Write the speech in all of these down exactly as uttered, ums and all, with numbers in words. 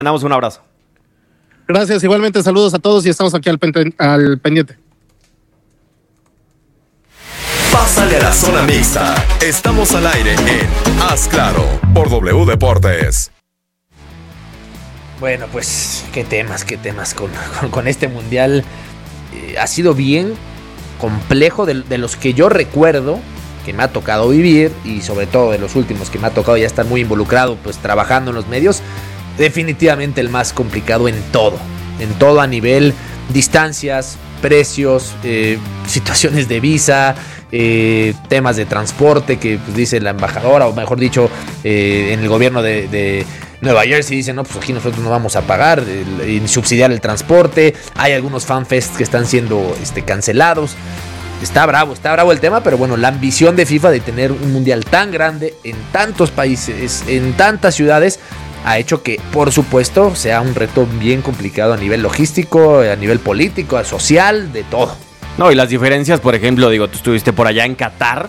Mandamos un abrazo. Gracias, igualmente saludos a todos y estamos aquí al, pen- al pendiente. Pásale a la zona mixta. Estamos al aire en Haz Claro por W Deportes. Bueno, pues qué temas, qué temas con, con, con este mundial. Eh, ha sido bien complejo de, de los que yo recuerdo, que me ha tocado vivir, y sobre todo de los últimos que me ha tocado ya estar muy involucrado, pues trabajando en los medios. Definitivamente el más complicado en todo, en todo a nivel distancias, precios, eh, situaciones de visa, eh, temas de transporte que pues, dice la embajadora, o mejor dicho, eh, en el gobierno de, de Nueva Jersey dicen, no, pues aquí nosotros no vamos a pagar el, y subsidiar el transporte. Hay algunos fanfests que están siendo este, cancelados. Está bravo, está bravo el tema, pero bueno, la ambición de FIFA de tener un mundial tan grande en tantos países, en tantas ciudades, ha hecho que, por supuesto, sea un reto bien complicado a nivel logístico, a nivel político, social, de todo. No, y las diferencias, por ejemplo, digo, tú estuviste por allá en Qatar,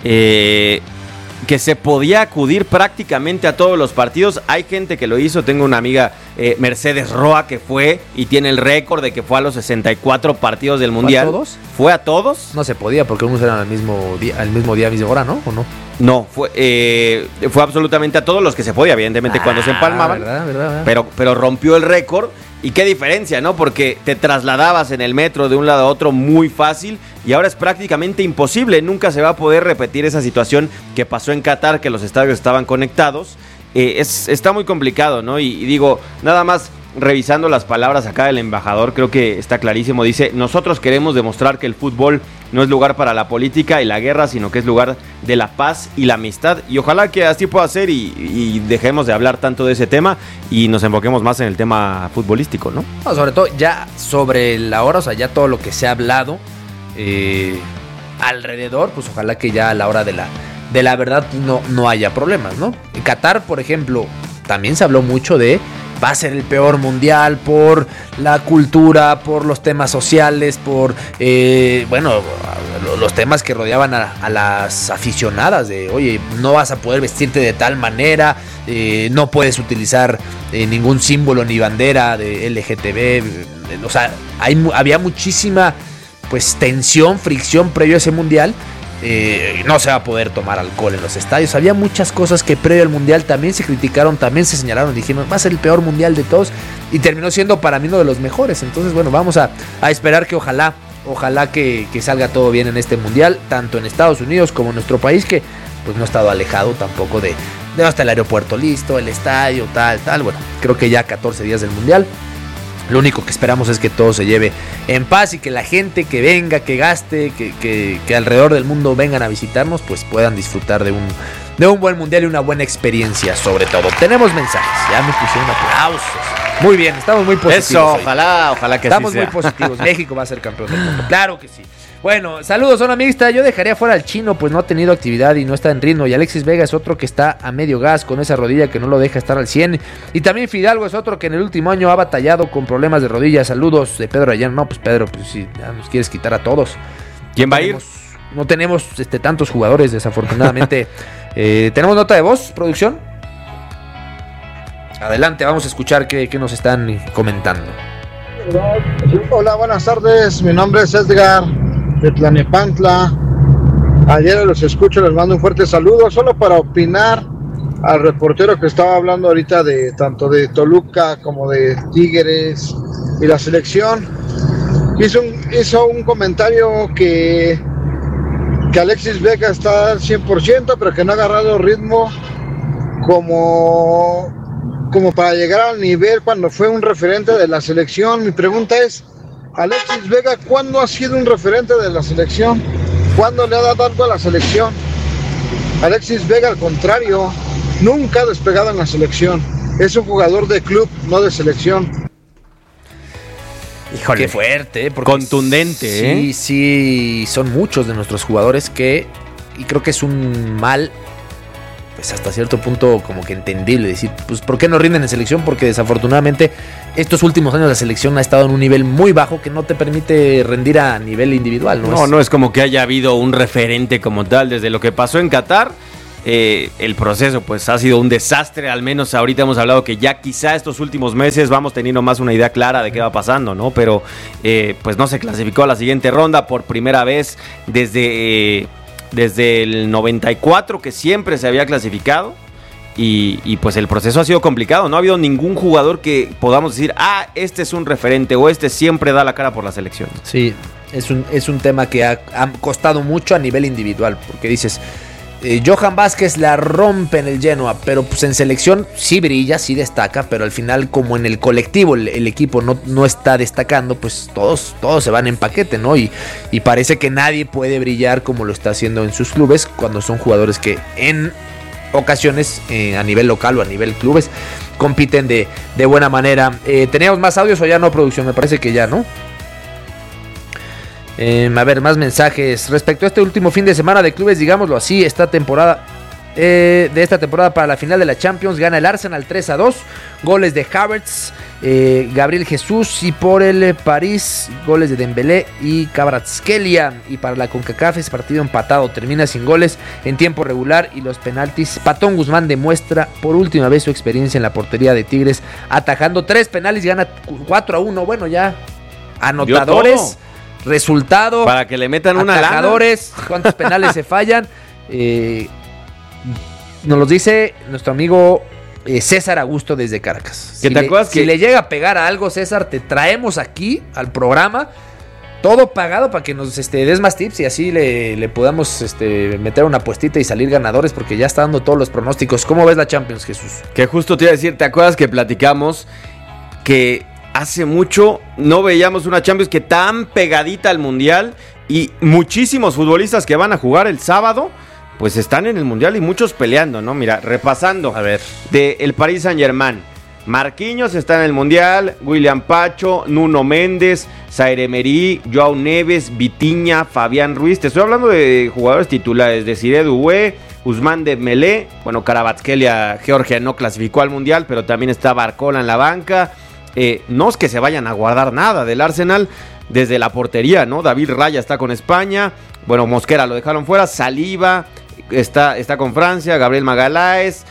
eh, que se podía acudir prácticamente a todos los partidos. Hay gente que lo hizo, tengo una amiga, eh, Mercedes Roa, que fue y tiene el récord de que fue a los sesenta y cuatro partidos del Mundial. ¿Fue a todos? ¿Fue a todos? No se podía, porque unos eran al mismo día, al mismo día, misma hora, ¿no? ¿O no? No, fue, eh, fue absolutamente a todos los que se podía, evidentemente, ah, cuando se empalmaban. ¿verdad, verdad, verdad? Pero, pero rompió el récord. Y qué diferencia, ¿no? Porque te trasladabas en el metro de un lado a otro muy fácil y ahora es prácticamente imposible. Nunca se va a poder repetir esa situación que pasó en Qatar, que los estadios estaban conectados. Eh, es, está muy complicado, ¿no? Y, y digo, nada más revisando las palabras acá del embajador, creo que está clarísimo. Dice, nosotros queremos demostrar que el fútbol no es lugar para la política y la guerra, sino que es lugar de la paz y la amistad. Y ojalá que así pueda ser y, y dejemos de hablar tanto de ese tema y nos enfoquemos más en el tema futbolístico, ¿no? No, sobre todo ya sobre la hora, o sea, ya todo lo que se ha hablado eh, alrededor, pues ojalá que ya a la hora de la, de la verdad no, no haya problemas, ¿no? En Qatar, por ejemplo, también se habló mucho de va a ser el peor mundial por la cultura, por los temas sociales, por, eh, bueno, los temas que rodeaban a, a las aficionadas de, oye, no vas a poder vestirte de tal manera, eh, no puedes utilizar eh, ningún símbolo ni bandera de L G T B, o sea, hay, había muchísima, pues, tensión, fricción previo a ese mundial. Eh, no se va a poder tomar alcohol en los estadios. Había muchas cosas que previo al mundial también se criticaron, también se señalaron, dijeron va a ser el peor mundial de todos y terminó siendo para mí uno de los mejores. Entonces bueno, vamos a, a esperar que ojalá ojalá que, que salga todo bien en este mundial, tanto en Estados Unidos como en nuestro país, que pues no ha estado alejado tampoco de, de hasta el aeropuerto listo, el estadio, tal, tal. Bueno, creo que ya catorce días del mundial. Lo único que esperamos es que todo se lleve en paz y que la gente que venga, que gaste, que, que, que alrededor del mundo vengan a visitarnos, pues puedan disfrutar de un, de un buen mundial y una buena experiencia sobre todo. Tenemos mensajes, ya me pusieron aplausos. Muy bien, estamos muy positivos. Eso, hoy. ojalá, ojalá que Estamos así sea. muy positivos. México va a ser campeón del mundo. Claro que sí. Bueno, saludos, zona mixta. Yo dejaría fuera al Chino, pues no ha tenido actividad y no está en ritmo. Y Alexis Vega es otro que está a medio gas con esa rodilla que no lo deja estar al cien. Y también Fidalgo es otro que en el último año ha batallado con problemas de rodillas. Saludos de Pedro Ayán. No, pues Pedro, pues sí, ya nos quieres quitar a todos. ¿Quién no va tenemos, a ir? No tenemos este, tantos jugadores, desafortunadamente. eh, ¿Tenemos nota de voz, producción? Adelante, vamos a escuchar qué, qué nos están comentando. Hola, buenas tardes. Mi nombre es Edgar de Tlanepantla. Ayer los escucho, les mando un fuerte saludo. Solo para opinar al reportero que estaba hablando ahorita de tanto de Toluca como de Tigres y la selección. Hizo un, hizo un comentario que, que Alexis Vega está al cien por ciento, pero que no ha agarrado ritmo como... como para llegar al nivel cuando fue un referente de la selección. Mi pregunta es, Alexis Vega, ¿cuándo ha sido un referente de la selección? ¿Cuándo le ha dado algo a la selección? Alexis Vega, al contrario, nunca ha despegado en la selección. Es un jugador de club, no de selección. Híjole, qué fuerte, ¿eh? Porque contundente, sí, ¿eh? Sí, son muchos de nuestros jugadores que, y creo que es un mal, pues hasta cierto punto como que entendible, decir, pues ¿por qué no rinden en selección? Porque desafortunadamente estos últimos años la selección ha estado en un nivel muy bajo que no te permite rendir a nivel individual, ¿no? No, es... no es como que haya habido un referente como tal desde lo que pasó en Qatar. Eh, el proceso pues ha sido un desastre, al menos ahorita hemos hablado que ya quizá estos últimos meses vamos teniendo más una idea clara de qué va pasando, ¿no? Pero eh, pues no se clasificó a la siguiente ronda por primera vez desde, eh, desde el noventa y cuatro, que siempre se había clasificado. Y, y pues el proceso ha sido complicado, no ha habido ningún jugador que podamos decir, ah, este es un referente o este siempre da la cara por la selección. Sí, es un, es un tema que ha, ha costado mucho a nivel individual, porque dices, eh, Johan Vázquez la rompe en el Genoa, pero pues en selección sí brilla, sí destaca, pero al final como en el colectivo el, el equipo no, no está destacando, pues todos, todos se van en paquete, ¿no? Y, y parece que nadie puede brillar como lo está haciendo en sus clubes cuando son jugadores que en ocasiones eh, a nivel local o a nivel clubes compiten de, de buena manera. Eh, ¿Teníamos más audios o ya no, producción? Me parece que ya, ¿no? Eh, a ver, más mensajes. Respecto a este último fin de semana de clubes, digámoslo así, esta temporada eh, de esta temporada para la final de la Champions, gana el Arsenal tres a dos, goles de Havertz, eh, Gabriel Jesús, y por el eh, París, goles de Dembélé y Kvaratskhelia. Y para la CONCACAF es partido empatado, termina sin goles en tiempo regular y los penaltis. Patón Guzmán demuestra por última vez su experiencia en la portería de Tigres, atajando tres penales, gana cuatro a uno. Bueno, ya anotadores, resultado para que le metan una atajadores, lana. ¿Cuántos penales se fallan? Eh, nos los dice nuestro amigo eh, César Augusto desde Caracas. Si, ¿Te le, acuerdas si que... le llega a pegar a algo, César, te traemos aquí al programa, todo pagado para que nos este, des más tips y así le, le podamos este, meter una apuestita y salir ganadores, porque ya está dando todos los pronósticos. ¿Cómo ves la Champions, Jesús? Que justo te iba a decir, ¿te acuerdas que platicamos que hace mucho no veíamos una Champions que tan pegadita al Mundial, y muchísimos futbolistas que van a jugar el sábado pues están en el Mundial y muchos peleando, ¿no? Mira, repasando, a ver, de el Paris Saint-Germain, Marquinhos está en el Mundial, William Pacho, Nuno Méndez, Zaire Emery, Joao Neves, Vitinha, Fabián Ruiz. Te estoy hablando de jugadores titulares, Desiré Doué, Ousmane Dembélé, bueno, Kvaratskhelia, Georgia no clasificó al Mundial, pero también está Barcola en la banca. Eh, no es que se vayan a guardar nada del Arsenal desde la portería, ¿no? David Raya está con España, bueno, Mosquera lo dejaron fuera, Saliba está, está con Francia, Gabriel Magalhaes,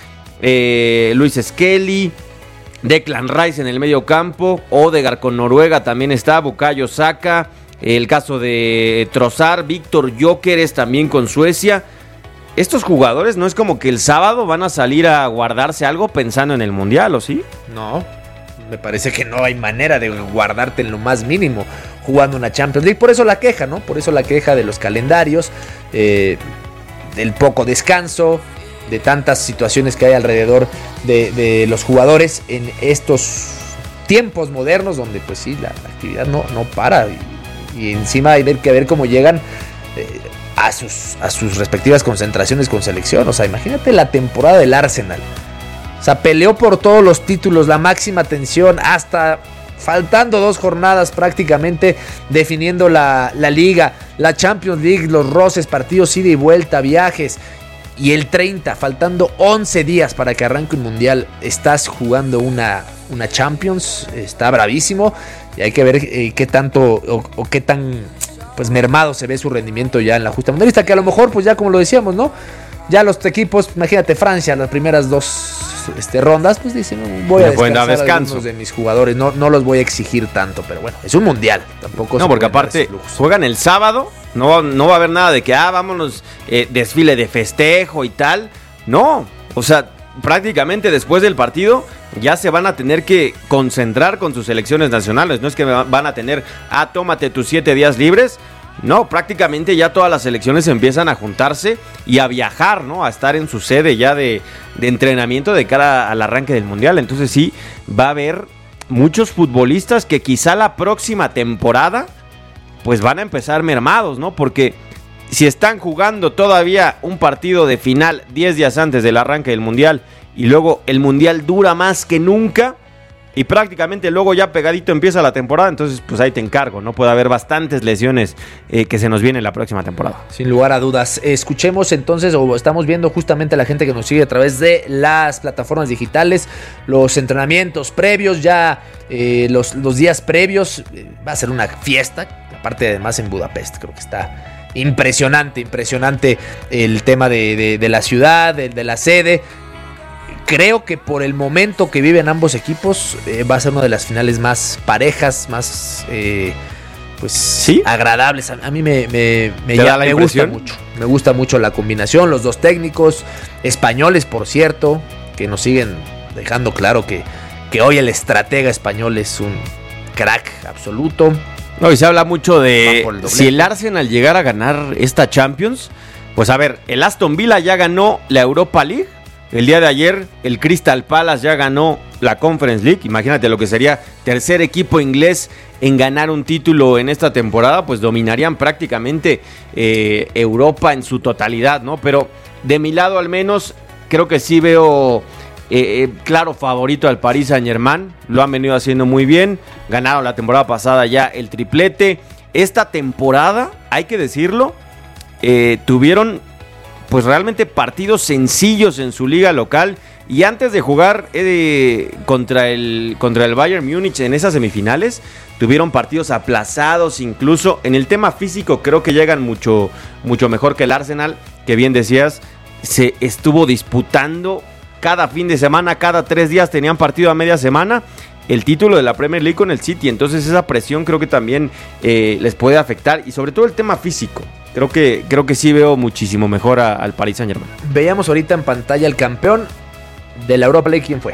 eh, Luis Skelly, Declan Rice en el medio campo, Odegaard con Noruega también está, Bukayo Saka, el caso de Trossard, Víctor Gyökeres también con Suecia. Estos jugadores no es como que el sábado van a salir a guardarse algo pensando en el Mundial, ¿o sí? No, me parece que no hay manera de guardarte en lo más mínimo jugando una Champions League. Por eso la queja, ¿no? Por eso la queja de los calendarios, eh, del poco descanso, de tantas situaciones que hay alrededor de, de los jugadores en estos tiempos modernos donde pues sí, la, la actividad no, no para y, y encima hay que ver cómo llegan eh, a, sus, a sus respectivas concentraciones con selección. O sea, imagínate la temporada del Arsenal. O sea, peleó por todos los títulos, la máxima tensión, hasta faltando dos jornadas prácticamente definiendo la, la Liga, la Champions League, los roces, partidos ida y vuelta, viajes. Y el treinta, faltando once días para que arranque un Mundial, estás jugando una, una Champions, está bravísimo. Y hay que ver eh, qué tanto o, o qué tan pues mermado se ve su rendimiento ya en la justa mundialista, que a lo mejor pues ya como lo decíamos, ¿no? Ya los equipos, imagínate Francia, las primeras dos este, rondas, pues dicen, voy a descansar a algunos de mis jugadores, no, no los voy a exigir tanto, pero bueno, es un mundial, tampoco. No, porque aparte juegan el sábado, no, no va a haber nada de que, ah, vámonos, eh, desfile de festejo y tal, no, o sea, prácticamente después del partido ya se van a tener que concentrar con sus selecciones nacionales, no es que van a tener, ah, tómate tus siete días libres. No, prácticamente ya todas las selecciones empiezan a juntarse y a viajar, ¿no? A estar en su sede ya de, de entrenamiento de cara al arranque del Mundial. Entonces sí, va a haber muchos futbolistas que quizá la próxima temporada pues van a empezar mermados, ¿no? Porque si están jugando todavía un partido de final diez días antes del arranque del Mundial y luego el Mundial dura más que nunca, y prácticamente luego ya pegadito empieza la temporada, entonces pues ahí te encargo, ¿no? Puede haber bastantes lesiones eh, que se nos vienen la próxima temporada. Sin lugar a dudas. Escuchemos entonces, o estamos viendo justamente a la gente que nos sigue a través de las plataformas digitales, los entrenamientos previos, ya eh, los, los días previos, eh, va a ser una fiesta, aparte además en Budapest, creo que está impresionante, impresionante el tema de, de, de la ciudad, de, de la sede. Creo que por el momento que viven ambos equipos eh, va a ser una de las finales más parejas, más eh, pues ¿Sí? agradables. A, a mí me, me, me, ¿Te ya, da la me gusta impresión? mucho. Me gusta mucho la combinación, los dos técnicos, españoles por cierto, que nos siguen dejando claro que, que hoy el estratega español es un crack absoluto. No, y se habla mucho de Va por el doblete. si el Arsenal llegara a ganar esta Champions, pues a ver, el Aston Villa ya ganó la Europa League. El día de ayer el Crystal Palace ya ganó la Conference League. Imagínate lo que sería tercer equipo inglés en ganar un título en esta temporada, pues dominarían prácticamente eh, Europa en su totalidad, ¿no? Pero de mi lado al menos creo que sí veo eh, claro favorito al Paris Saint-Germain. Lo han venido haciendo muy bien. Ganaron la temporada pasada ya el triplete. Esta temporada, hay que decirlo, eh, tuvieron pues realmente partidos sencillos en su liga local, y antes de jugar eh, contra, el, contra el Bayern Múnich en esas semifinales, tuvieron partidos aplazados. Incluso en el tema físico creo que llegan mucho, mucho mejor que el Arsenal, que bien decías, se estuvo disputando cada fin de semana, cada tres días tenían partido a media semana, el título de la Premier League con el City. Entonces esa presión creo que también eh, les puede afectar, y sobre todo el tema físico. Creo que, creo que sí veo muchísimo mejor a, al Paris Saint-Germain. Veíamos ahorita en pantalla el campeón de la Europa League, ¿quién fue?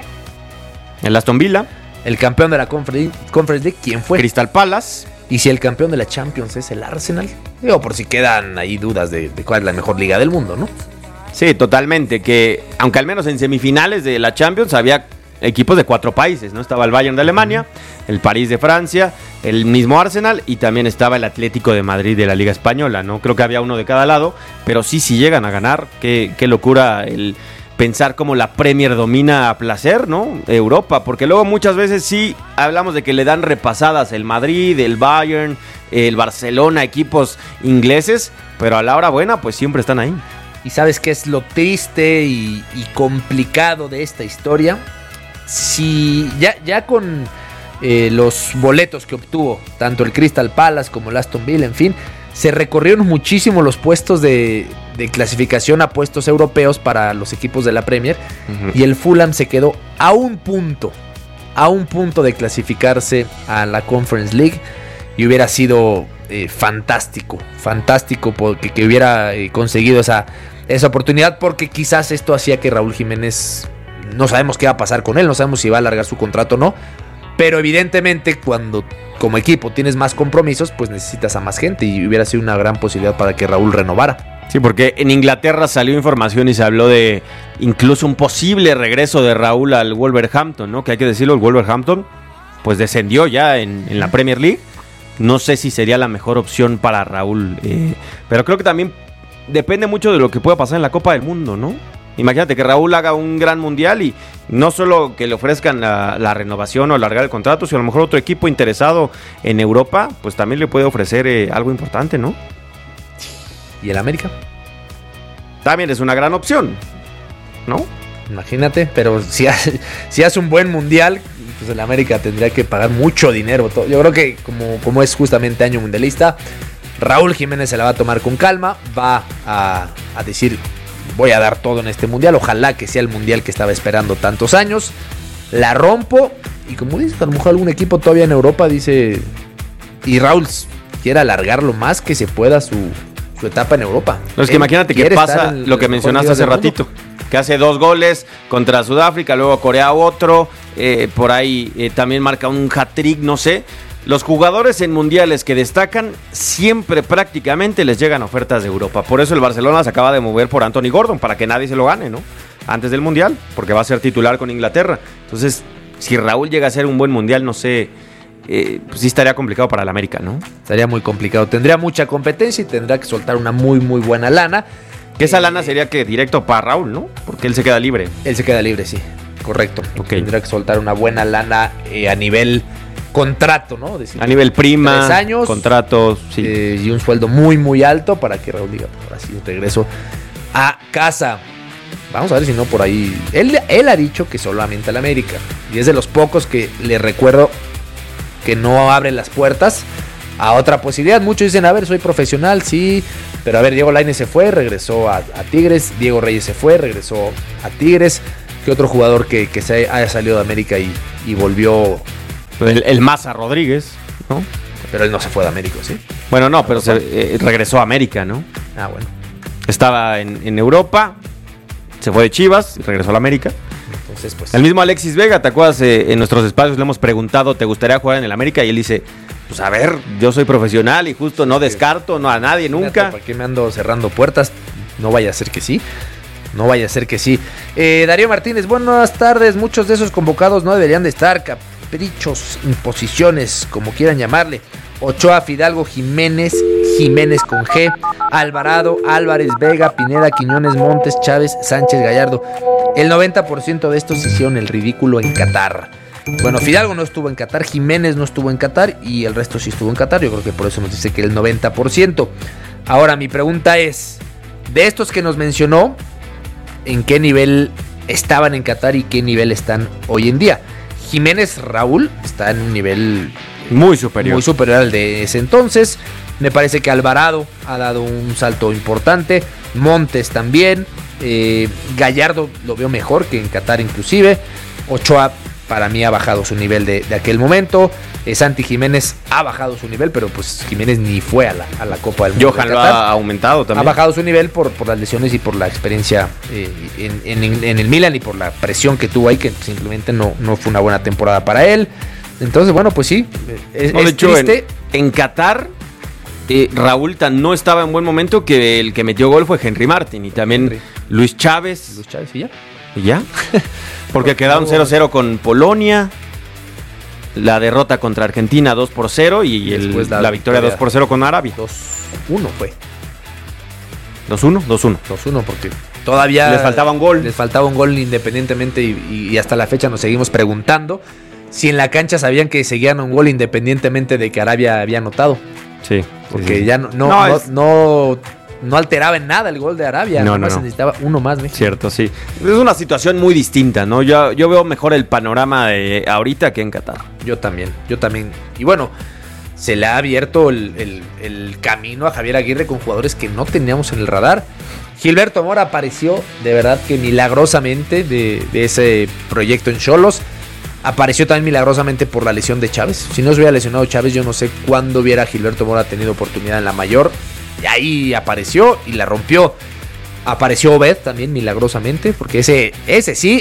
El Aston Villa. El campeón de la Conference Conference League, ¿quién fue? Crystal Palace. Y si el campeón de la Champions es el Arsenal, digo, por si quedan ahí dudas de, de cuál es la mejor liga del mundo, ¿no? Sí, totalmente, que aunque al menos en semifinales de la Champions había equipos de cuatro países, ¿no? Estaba el Bayern de Alemania, el París de Francia, el mismo Arsenal, y también estaba el Atlético de Madrid de la Liga Española, ¿no? Creo que había uno de cada lado, pero sí, si llegan a ganar, qué, qué locura el pensar cómo la Premier domina a placer, ¿no? Europa, porque luego muchas veces sí hablamos de que le dan repasadas el Madrid, el Bayern, el Barcelona, equipos ingleses, pero a la hora buena pues siempre están ahí. ¿Y sabes qué es lo triste y, y complicado de esta historia? Si ya, ya con eh, los boletos que obtuvo tanto el Crystal Palace como el Aston Villa, en fin, se recorrieron muchísimo los puestos de, de clasificación a puestos europeos para los equipos de la Premier, uh-huh. Y el Fulham se quedó a un punto, a un punto de clasificarse a la Conference League, y hubiera sido eh, fantástico, fantástico porque que hubiera eh, conseguido esa, esa oportunidad, porque quizás esto hacía que Raúl Jiménez, no sabemos qué va a pasar con él, no sabemos si va a alargar su contrato o no, pero evidentemente cuando como equipo tienes más compromisos, pues necesitas a más gente, y hubiera sido una gran posibilidad para que Raúl renovara. Sí, porque en Inglaterra salió información y se habló de incluso un posible regreso de Raúl al Wolverhampton, ¿no? Que hay que decirlo, el Wolverhampton pues descendió ya en, en la Premier League. No sé si sería la mejor opción para Raúl, eh, pero creo que también depende mucho de lo que pueda pasar en la Copa del Mundo, ¿no? Imagínate que Raúl haga un gran mundial y no solo que le ofrezcan la, la renovación o alargar el contrato, sino a lo mejor otro equipo interesado en Europa, pues también le puede ofrecer eh, algo importante, ¿no? ¿Y el América? También es una gran opción, ¿no? Imagínate, pero si hace, si hace un buen mundial, pues el América tendría que pagar mucho dinero. Yo creo que como, como es justamente año mundialista, Raúl Jiménez se la va a tomar con calma, va a, a decir: voy a dar todo en este mundial, ojalá que sea el mundial que estaba esperando tantos años, la rompo, y como dices, a lo mejor algún equipo todavía en Europa dice, y Raúl quiere alargar lo más que se pueda su, su etapa en Europa. No, es que Él imagínate que pasa lo que mencionaste hace ratito, que hace dos goles contra Sudáfrica, luego Corea otro, eh, por ahí eh, también marca un hat-trick, no sé. Los jugadores en mundiales que destacan siempre prácticamente les llegan ofertas de Europa. Por eso el Barcelona se acaba de mover por Anthony Gordon, para que nadie se lo gane, ¿no? Antes del mundial, porque va a ser titular con Inglaterra. Entonces, si Raúl llega a ser un buen mundial, no sé, eh, pues sí estaría complicado para el América, ¿no? Estaría muy complicado. Tendría mucha competencia y tendrá que soltar una muy, muy buena lana. Que esa eh, lana sería que directo para Raúl, ¿no? Porque él se queda libre. Él se queda libre, sí. Correcto. Okay. Tendrá que soltar una buena lana eh, a nivel contrato, ¿no? Decir, a nivel prima, tres años, contratos, sí. Eh, y un sueldo muy, muy alto para que Raúl diga, ahora sí, regreso a casa. Vamos a ver si no por ahí. Él, él ha dicho que solamente al América. Y es de los pocos que le recuerdo que no abre las puertas a otra posibilidad. Muchos dicen, a ver, soy profesional, sí, pero a ver, Diego Lainez se fue, regresó a, a Tigres, Diego Reyes se fue, regresó a Tigres. ¿Qué otro jugador que, que se haya salido de América y, y volvió? El, el Maza Rodríguez, ¿no? Pero él no se fue de América, ¿sí? Bueno, no, pero se, eh, regresó a América, ¿no? Ah, bueno. Estaba en, en Europa, se fue de Chivas, regresó a la América. Entonces, pues... El mismo Alexis Vega, ¿te acuerdas? Eh, en nuestros espacios le hemos preguntado, ¿te gustaría jugar en el América? Y él dice, pues a ver, yo soy profesional y justo no descarto, no a nadie, nunca. ¿Para qué me ando cerrando puertas? No vaya a ser que sí. No vaya a ser que sí. Eh, Darío Martínez, buenas tardes. Muchos de esos convocados no deberían de estar. Caprichos, imposiciones, como quieran llamarle. Ochoa, Fidalgo, Jiménez, Jiménez con G, Alvarado, Álvarez, Vega, Pineda, Quiñones, Montes, Chávez, Sánchez, Gallardo. El noventa por ciento de estos hicieron el ridículo en Qatar. Bueno, Fidalgo no estuvo en Qatar, Jiménez no estuvo en Qatar y el resto sí estuvo en Qatar. Yo creo que por eso nos dice que el noventa por ciento. Ahora, mi pregunta es, de estos que nos mencionó, ¿en qué nivel estaban en Qatar y qué nivel están hoy en día? Jiménez Raúl está en un nivel muy superior. Muy superior al de ese entonces. Me parece que Alvarado ha dado un salto importante. Montes también. Eh, Gallardo lo veo mejor que en Qatar inclusive. Ochoa para mí ha bajado su nivel de, de aquel momento. Eh, Santi Jiménez ha bajado su nivel, pero pues Jiménez ni fue a la, a la Copa del Mundo. Johan lo ha aumentado también. Ha bajado su nivel por, por las lesiones y por la experiencia eh, en, en, en el Milan y por la presión que tuvo ahí, que simplemente no, no fue una buena temporada para él. Entonces, bueno, pues sí, es, no, es de hecho, triste. En, en Qatar, eh, Raúl tan no estaba en buen momento que el que metió gol fue Henry Martin y también Henry. Luis Chávez. Luis Chávez, ¿y ya? ¿Y ya? Porque quedaron cero cero con Polonia. La derrota contra Argentina dos por cero y el, la, la victoria dos por cero con Arabia. dos uno fue. dos uno, dos uno. dos uno porque todavía les faltaba un gol. Les faltaba un gol independientemente y, y hasta la fecha nos seguimos preguntando si en la cancha sabían que seguían un gol independientemente de que Arabia había anotado. Sí. Porque sí, sí. ya no, no, no, no, es... no, no alteraba en nada el gol de Arabia. No, no, no, se no. necesitaba uno más, México. Cierto, sí. Es una situación muy distinta, ¿no? Yo, yo veo mejor el panorama de ahorita que en Qatar. Yo también, yo también. Y bueno, se le ha abierto el, el, el camino a Javier Aguirre con jugadores que no teníamos en el radar. Gilberto Mora apareció de verdad que milagrosamente de, de ese proyecto en Xolos. Apareció también milagrosamente por la lesión de Chávez. Si no se hubiera lesionado Chávez, yo no sé cuándo hubiera Gilberto Mora tenido oportunidad en la mayor. Y ahí apareció y la rompió. Apareció Obed también milagrosamente, porque ese, ese sí,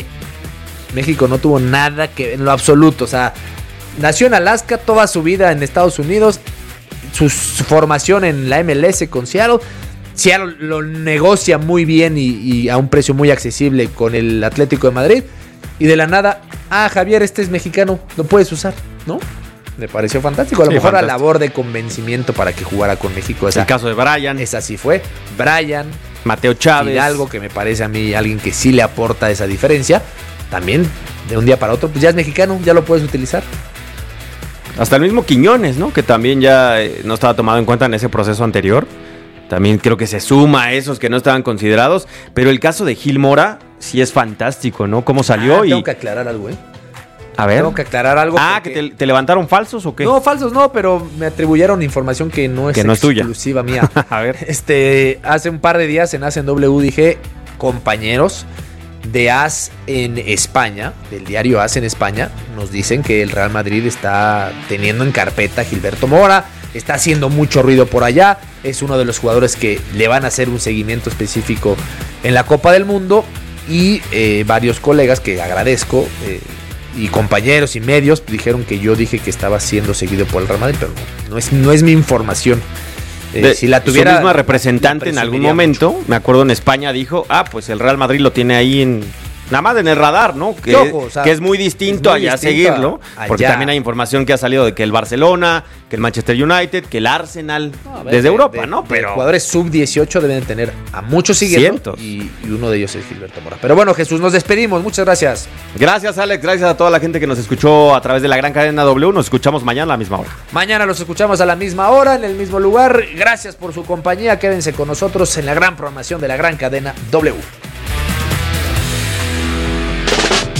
México no tuvo nada que ver en lo absoluto. O sea, nació en Alaska, toda su vida en Estados Unidos, su, su formación en la M L S con Seattle. Seattle lo negocia muy bien y, y a un precio muy accesible con el Atlético de Madrid. Y de la nada, ah, Javier, este es mexicano, lo puedes usar, ¿no? Me pareció fantástico. A lo sí, mejor fantástico. a labor de convencimiento para que jugara con México. Esa, el caso de Brian. Esa sí fue. Brian, Mateo Chávez. Fidalgo, que me parece a mí alguien que sí le aporta esa diferencia. También, de un día para otro, pues ya es mexicano, ya lo puedes utilizar. Hasta el mismo Quiñones, ¿no? Que también ya eh, no estaba tomado en cuenta en ese proceso anterior. También creo que se suma a esos que no estaban considerados. Pero el caso de Gil Mora sí es fantástico, ¿no? Cómo salió ah, y... Tengo que aclarar algo, ¿eh? A ver. Tengo que aclarar algo. Ah, porque... ¿que te, te levantaron falsos o qué? No, falsos no, pero me atribuyeron información que no es, que no es tuya. exclusiva mía. A ver. Este, hace un par de días en As en W dije, compañeros de As en España, del diario As en España, nos dicen que el Real Madrid está teniendo en carpeta a Gilberto Mora, está haciendo mucho ruido por allá, es uno de los jugadores que le van a hacer un seguimiento específico en la Copa del Mundo y eh, varios colegas que agradezco eh, y compañeros y medios dijeron que yo dije que estaba siendo seguido por el Real Madrid, pero no, no es, no es mi información. Eh, de, si la tuviera, su misma representante en algún momento, mucho. Me acuerdo en España dijo, ah, pues el Real Madrid lo tiene ahí en... Nada más en el radar, ¿no? Que, Ojo, o sea, que es muy distinto es muy allá distinto seguirlo. a, porque allá. también hay información que ha salido de que el Barcelona, que el Manchester United, que el Arsenal, no, ver, desde de, Europa, de, ¿no? de Pero jugadores sub dieciocho deben tener a muchos siguiendo. Y, y uno de ellos es Gilberto Mora. Pero bueno, Jesús, nos despedimos. Muchas gracias. Gracias, Alex. Gracias a toda la gente que nos escuchó a través de la gran cadena W. Nos escuchamos mañana a la misma hora. Mañana los escuchamos a la misma hora, en el mismo lugar. Gracias por su compañía. Quédense con nosotros en la gran programación de la gran cadena W.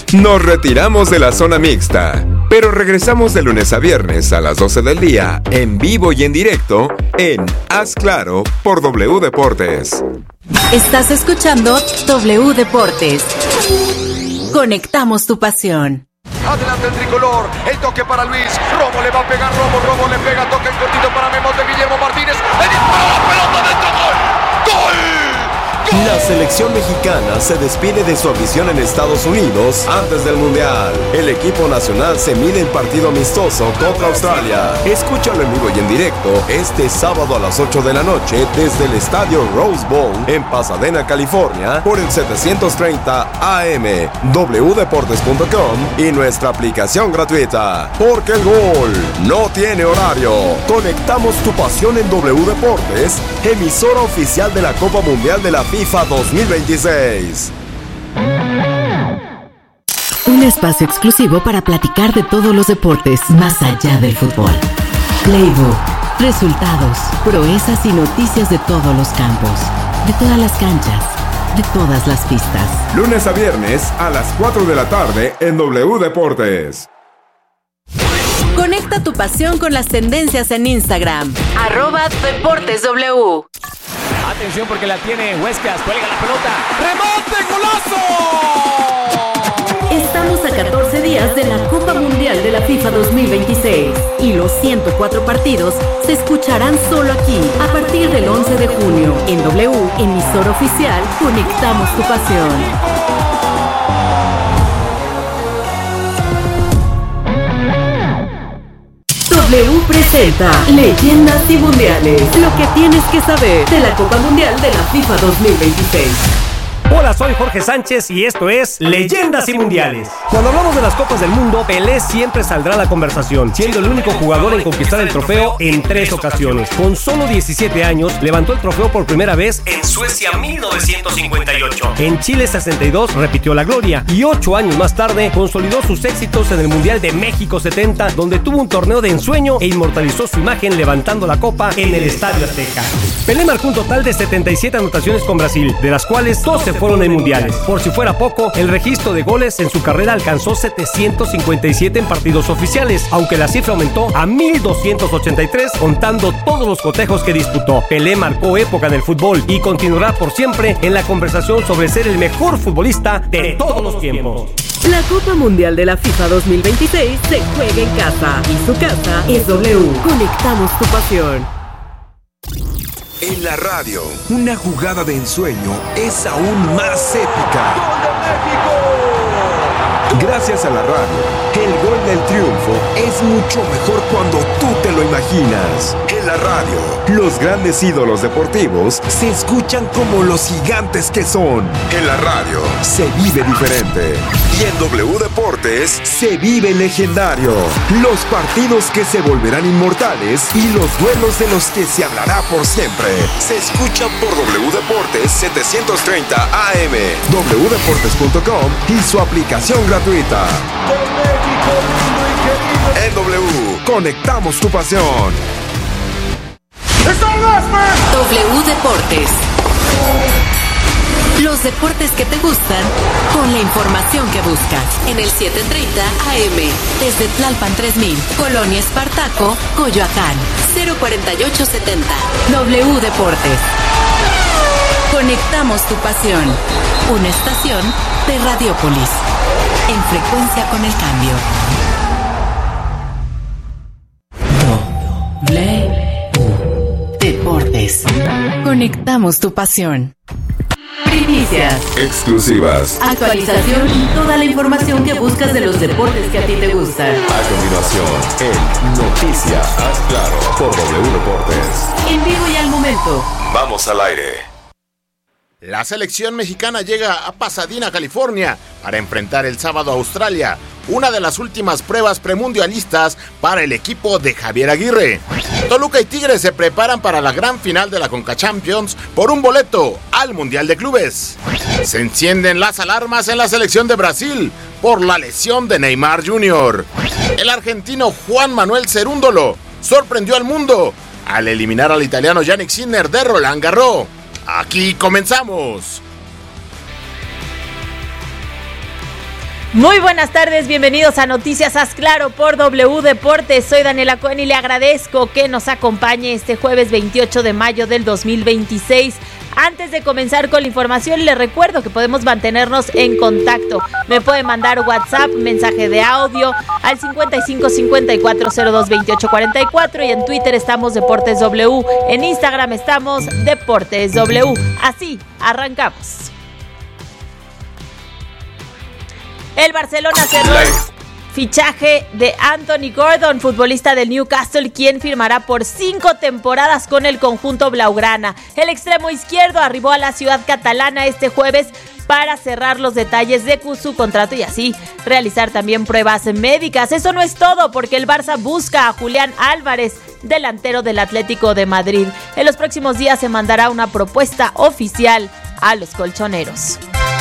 Nos retiramos de la zona mixta, pero regresamos de lunes a viernes a las doce del día, en vivo y en directo, en Haz Claro por W Deportes. Estás escuchando W Deportes. Conectamos tu pasión. Adelante el tricolor, el toque para Luis, Romo le va a pegar, Romo, Romo le pega, toque el cortito para Memos de Guillermo Martínez, el disparo, la pelota dentro, gol, gol. La selección mexicana se despide de su afición en Estados Unidos antes del Mundial. El equipo nacional se mide en partido amistoso contra Australia. Escúchalo en vivo y en directo este sábado a las ocho de la noche desde el estadio Rose Bowl en Pasadena, California, por el setecientos treinta A M, w deportes punto com y nuestra aplicación gratuita. Porque el gol no tiene horario. Conectamos tu pasión en W Deportes, emisora oficial de la Copa Mundial de la FIFA dos mil veintiséis. Un espacio exclusivo para platicar de todos los deportes más allá del fútbol. Playbook, resultados, proezas y noticias de todos los campos, de todas las canchas, de todas las pistas. Lunes a viernes a las cuatro de la tarde en W Deportes. Conecta tu pasión con las tendencias en Instagram. Arroba Deportes W. Atención porque la tiene Huescas, cuelga la pelota. ¡Remate, golazo! Estamos a catorce días de la Copa Mundial de la FIFA dos mil veintiséis y los ciento cuatro partidos se escucharán solo aquí a partir del once de junio. En W, emisora oficial, conectamos tu pasión. W presenta Leyendas y Mundiales. Lo que tienes que saber de la Copa Mundial de la FIFA dos mil veintiséis. Hola, soy Jorge Sánchez y esto es Leyendas y Mundiales. Cuando hablamos de las Copas del Mundo, Pelé siempre saldrá a la conversación, siendo el único jugador en conquistar el trofeo en tres ocasiones. Con solo diecisiete años, levantó el trofeo por primera vez en Suecia mil novecientos cincuenta y ocho. En Chile sesenta y dos repitió la gloria y ocho años más tarde consolidó sus éxitos en el Mundial de México setenta, donde tuvo un torneo de ensueño e inmortalizó su imagen levantando la copa en el Estadio Azteca. Pelé marcó un total de setenta y siete anotaciones con Brasil, de las cuales doce fueron en mundiales. Por si fuera poco, el registro de goles en su carrera alcanzó setecientos cincuenta y siete en partidos oficiales, aunque la cifra aumentó a mil doscientos ochenta y tres contando todos los cotejos que disputó. Pelé marcó época en el fútbol y continuará por siempre en la conversación sobre ser el mejor futbolista de todos los tiempos. La Copa Mundial de la FIFA dos mil veintiséis se juega en casa y su casa es W. Conectamos tu pasión. En la radio, una jugada de ensueño es aún más épica. ¡Gol de México! Gracias a la radio, el gol del triunfo es mucho mejor cuando tú te lo imaginas. En la radio, los grandes ídolos deportivos se escuchan como los gigantes que son. En la radio, se vive diferente. Y en W Deportes, se vive legendario. Los partidos que se volverán inmortales y los duelos de los que se hablará por siempre. Se escuchan por W Deportes setecientos treinta A M, w deportes punto com y su aplicación gratuita. ¡Con México, lindo y querido! En W, conectamos tu pasión. W Deportes. Los deportes que te gustan con la información que buscas. En el setecientos treinta A M, desde Tlalpan tres mil, Colonia Espartaco, Coyoacán, cero cuarenta y ocho setenta. W Deportes. Conectamos tu pasión. Una estación de Radiopolis. En frecuencia con el cambio. W Deportes. Conectamos tu pasión. Primicias, Exclusivas. actualización y toda la información que buscas de los deportes que a ti te gustan. A continuación, en Noticias Haz Claro por W Deportes. En vivo y al momento. Vamos al aire. La selección mexicana llega a Pasadena, California, para enfrentar el sábado a Australia, una de las últimas pruebas premundialistas para el equipo de Javier Aguirre. Toluca y Tigres se preparan para la gran final de la Conca Champions por un boleto al Mundial de Clubes. Se encienden las alarmas en la selección de Brasil por la lesión de Neymar junior El argentino Juan Manuel Cerúndolo sorprendió al mundo al eliminar al italiano Yannick Sinner de Roland Garros. Aquí comenzamos. Muy buenas tardes, bienvenidos a Noticias Haz Claro por W Deportes. Soy Daniela Cohen y le agradezco que nos acompañe este jueves veintiocho de mayo del dos mil veintiséis. Antes de comenzar con la información, les recuerdo que podemos mantenernos en contacto. Me pueden mandar WhatsApp, mensaje de audio al cincuenta y cinco cincuenta y cuatro cero dos veintiocho cuarenta y cuatro y en Twitter estamos Deportes W, en Instagram estamos Deportes W. Así, arrancamos. El Barcelona cerró el fichaje de Anthony Gordon, futbolista del Newcastle, quien firmará por cinco temporadas con el conjunto blaugrana. El extremo izquierdo arribó a la ciudad catalana este jueves para cerrar los detalles de su contrato y así realizar también pruebas médicas. Eso no es todo, porque el Barça busca a Julián Álvarez, delantero del Atlético de Madrid. En los próximos días se mandará una propuesta oficial a los colchoneros.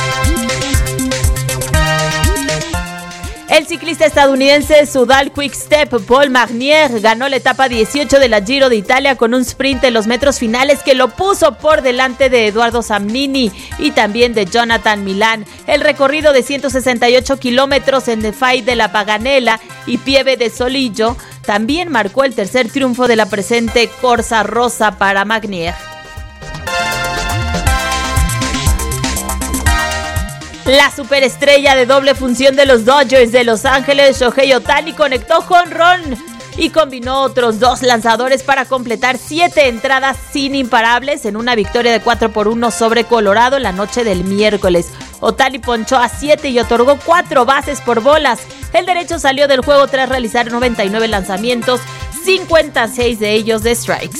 El ciclista estadounidense Soudal Quick-Step Paul Magnier ganó la etapa dieciocho de la Giro de Italia con un sprint en los metros finales que lo puso por delante de Eduardo Samnini y también de Jonathan Milán. El recorrido de ciento sesenta y ocho kilómetros en el Fai de la Paganella y Pieve de Solillo también marcó el tercer triunfo de la presente Corsa Rosa para Magnier. La superestrella de doble función de los Dodgers de Los Ángeles, Shohei Ohtani, conectó jonrón y combinó otros dos lanzadores para completar siete entradas sin imparables en una victoria de cuatro por uno sobre Colorado la noche del miércoles. Ohtani ponchó a siete y otorgó cuatro bases por bolas. El derecho salió del juego tras realizar noventa y nueve lanzamientos, cincuenta y seis de ellos de strikes.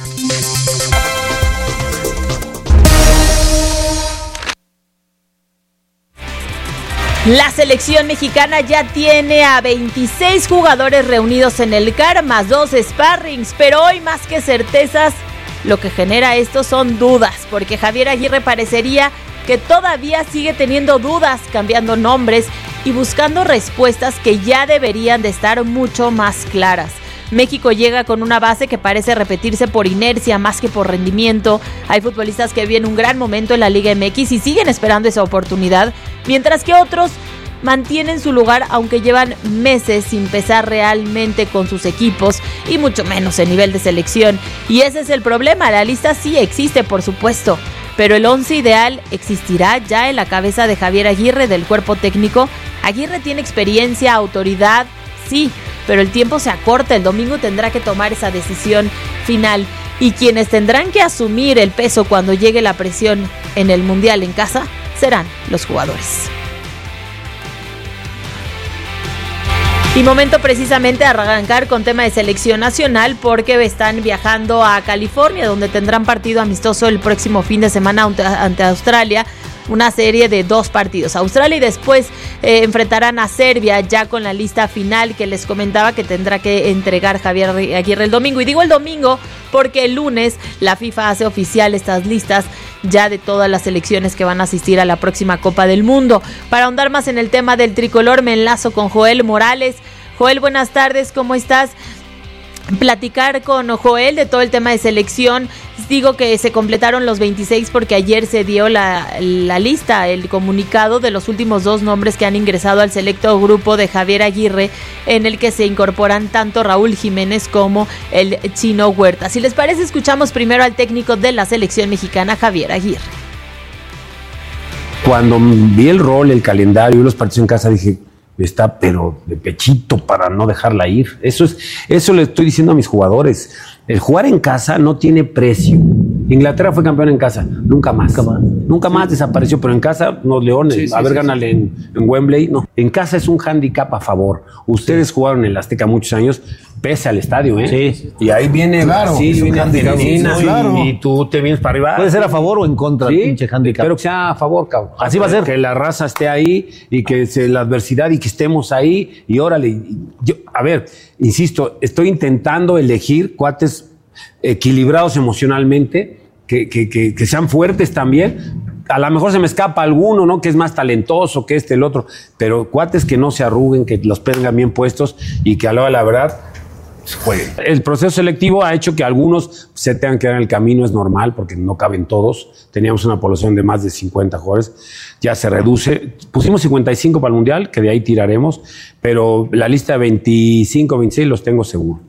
La selección mexicana ya tiene a veintiséis jugadores reunidos en el C A R, más dos sparrings, pero hoy más que certezas, lo que genera esto son dudas, porque Javier Aguirre parecería que todavía sigue teniendo dudas, cambiando nombres y buscando respuestas que ya deberían de estar mucho más claras. México llega con una base que parece repetirse por inercia más que por rendimiento. Hay futbolistas que viven un gran momento en la Liga M X y siguen esperando esa oportunidad, mientras que otros mantienen su lugar aunque llevan meses sin pesar realmente con sus equipos y mucho menos en nivel de selección. Y ese es el problema, la lista sí existe por supuesto, pero el once ideal existirá ya en la cabeza de Javier Aguirre, del cuerpo técnico. Aguirre tiene experiencia, autoridad, sí, pero el tiempo se acorta, el domingo tendrá que tomar esa decisión final y quienes tendrán que asumir el peso cuando llegue la presión en el Mundial en casa serán los jugadores. Y momento precisamente de arrancar con tema de selección nacional porque están viajando a California, donde tendrán partido amistoso el próximo fin de semana ante Australia. Una serie de dos partidos. Australia y después eh, enfrentarán a Serbia ya con la lista final que les comentaba que tendrá que entregar Javier Aguirre el domingo. Y digo el domingo porque el lunes la FIFA hace oficial estas listas ya de todas las selecciones que van a asistir a la próxima Copa del Mundo. Para ahondar más en el tema del tricolor me enlazo con Joel Morales. Joel, buenas tardes, ¿cómo estás? Platicar con Joel de todo el tema de selección. Digo que se completaron los veintiséis porque ayer se dio la, la lista, el comunicado de los últimos dos nombres que han ingresado al selecto grupo de Javier Aguirre, en el que se incorporan tanto Raúl Jiménez como el Chino Huerta. Si les parece, escuchamos primero al técnico de la selección mexicana, Javier Aguirre. Cuando vi el rol, el calendario y los partidos en casa, dije, está pero de pechito para no dejarla ir. Eso es, eso le estoy diciendo a mis jugadores. El jugar en casa no tiene precio. Inglaterra fue campeón en casa, nunca más. Nunca más, nunca más desapareció, pero en casa, los Leones, sí, sí, a ver, sí, gánale sí. En, en Wembley, no. En casa es un hándicap a favor. Ustedes sí. jugaron en el Azteca muchos años, pese al estadio, ¿eh? Sí. Y ahí viene claro, Brasil, viene Argentina, sí, claro. y, y tú te vienes para arriba. Puede ser a favor o en contra, sí, pinche hándicap. Espero que sea a favor, cabrón. Así va a ser. Que la raza esté ahí y que se, la adversidad y que estemos ahí. Y órale, yo, a ver, insisto, estoy intentando elegir cuates equilibrados emocionalmente, que, que, que, que sean fuertes también. A lo mejor se me escapa alguno, ¿no? Que es más talentoso que este, el otro, pero cuates que no se arruguen, que los tengan bien puestos y que a la hora de la verdad jueguen. El proceso selectivo ha hecho que algunos se tengan que dar en el camino, es normal, porque no caben todos. Teníamos una población de más de cincuenta jugadores, ya se reduce. Pusimos cincuenta y cinco para el Mundial, que de ahí tiraremos, pero la lista de veinticinco, veintiséis los tengo seguro.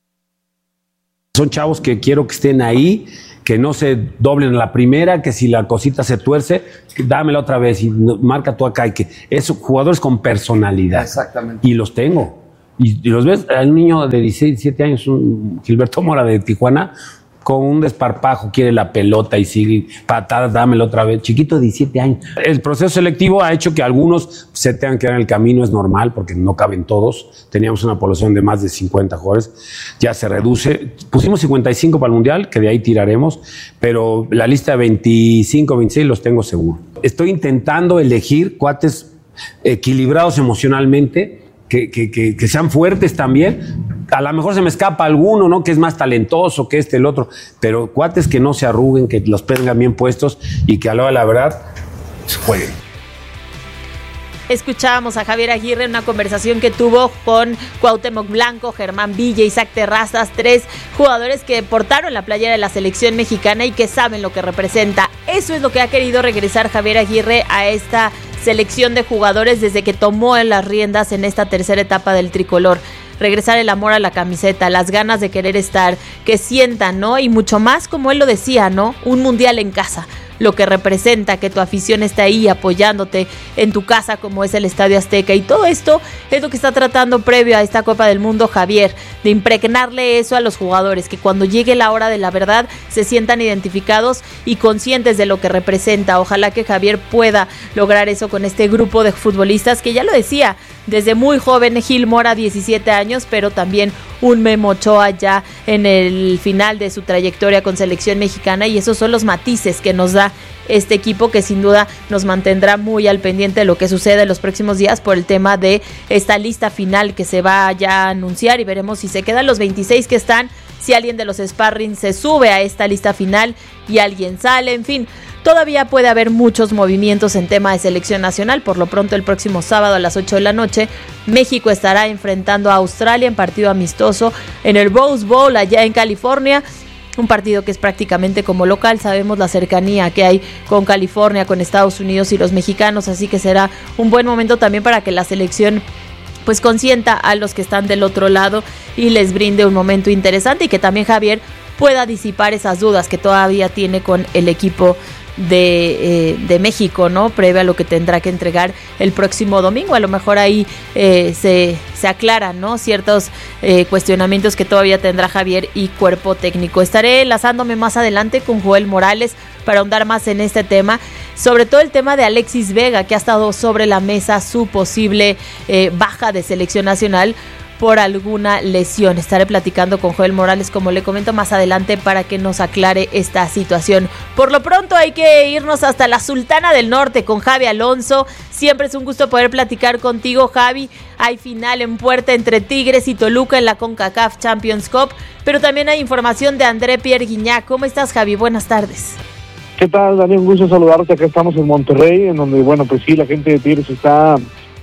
Son chavos que quiero que estén ahí, que no se doblen a la primera, que si la cosita se tuerce, dámela otra vez y marca tú acá. Y que esos jugadores con personalidad. Exactamente. Y los tengo. Y, y los ves, hay un niño de dieciséis, diecisiete años, un Gilberto Mora de Tijuana, con un desparpajo, quiere la pelota y sigue patada, dámela otra vez. Chiquito de diecisiete años. El proceso selectivo ha hecho que algunos se tengan que dar en el camino, es normal, porque no caben todos. Teníamos una población de más de cincuenta jugadores, ya se reduce. Pusimos cincuenta y cinco para el Mundial, que de ahí tiraremos, pero la lista de veinticinco, veintiséis los tengo seguro. Estoy intentando elegir cuates equilibrados emocionalmente, Que, que, que, que sean fuertes también. A lo mejor se me escapa alguno, ¿no? Que es más talentoso que este, el otro. Pero cuates que no se arruguen, que los tengan bien puestos y que a la hora de la verdad jueguen. Escuchábamos a Javier Aguirre en una conversación que tuvo con Cuauhtémoc Blanco, Germán Villa, Isaac Terrazas, tres jugadores que portaron la playera de la selección mexicana y que saben lo que representa. Eso es lo que ha querido regresar Javier Aguirre a esta selección de jugadores desde que tomó en las riendas en esta tercera etapa del tricolor. Regresar el amor a la camiseta, las ganas de querer estar, que sientan, ¿no? Y mucho más, como él lo decía, ¿no? Un mundial en casa, lo que representa que tu afición está ahí apoyándote en tu casa como es el Estadio Azteca, y todo esto es lo que está tratando previo a esta Copa del Mundo Javier, de impregnarle eso a los jugadores, que cuando llegue la hora de la verdad se sientan identificados y conscientes de lo que representa. Ojalá que Javier pueda lograr eso con este grupo de futbolistas que, ya lo decía, desde muy joven Gil Mora, diecisiete años, pero también un Memo Ochoa ya en el final de su trayectoria con selección mexicana, y esos son los matices que nos da este equipo, que sin duda nos mantendrá muy al pendiente de lo que sucede en los próximos días por el tema de esta lista final que se va ya a anunciar, y veremos si se quedan los veintiséis que están, si alguien de los sparring se sube a esta lista final y alguien sale, en fin. Todavía puede haber muchos movimientos en tema de selección nacional. Por lo pronto, el próximo sábado a las ocho de la noche, México estará enfrentando a Australia en partido amistoso en el Rose Bowl allá en California. Un partido que es prácticamente como local. Sabemos la cercanía que hay con California, con Estados Unidos y los mexicanos, así que será un buen momento también para que la selección pues consienta a los que están del otro lado y les brinde un momento interesante, y que también Javier pueda disipar esas dudas que todavía tiene con el equipo de, eh, de México, ¿no? Previo a lo que tendrá que entregar el próximo domingo. A lo mejor ahí eh, se, se aclaran, ¿no? Ciertos eh, cuestionamientos que todavía tendrá Javier y cuerpo técnico. Estaré enlazándome más adelante con Joel Morales para ahondar más en este tema, sobre todo el tema de Alexis Vega, que ha estado sobre la mesa su posible eh, baja de selección nacional por alguna lesión. Estaré platicando con Joel Morales, como le comento, más adelante para que nos aclare esta situación. Por lo pronto hay que irnos hasta la Sultana del Norte con Javi Alonso. Siempre es un gusto poder platicar contigo, Javi. Hay final en puerta entre Tigres y Toluca en la CONCACAF Champions Cup, pero también hay información de André Pierre Gignac. ¿Cómo estás, Javi? Buenas tardes. ¿Qué tal, Daniel? Un gusto saludarte. Acá estamos en Monterrey, en donde, bueno, pues sí, la gente de Tigres está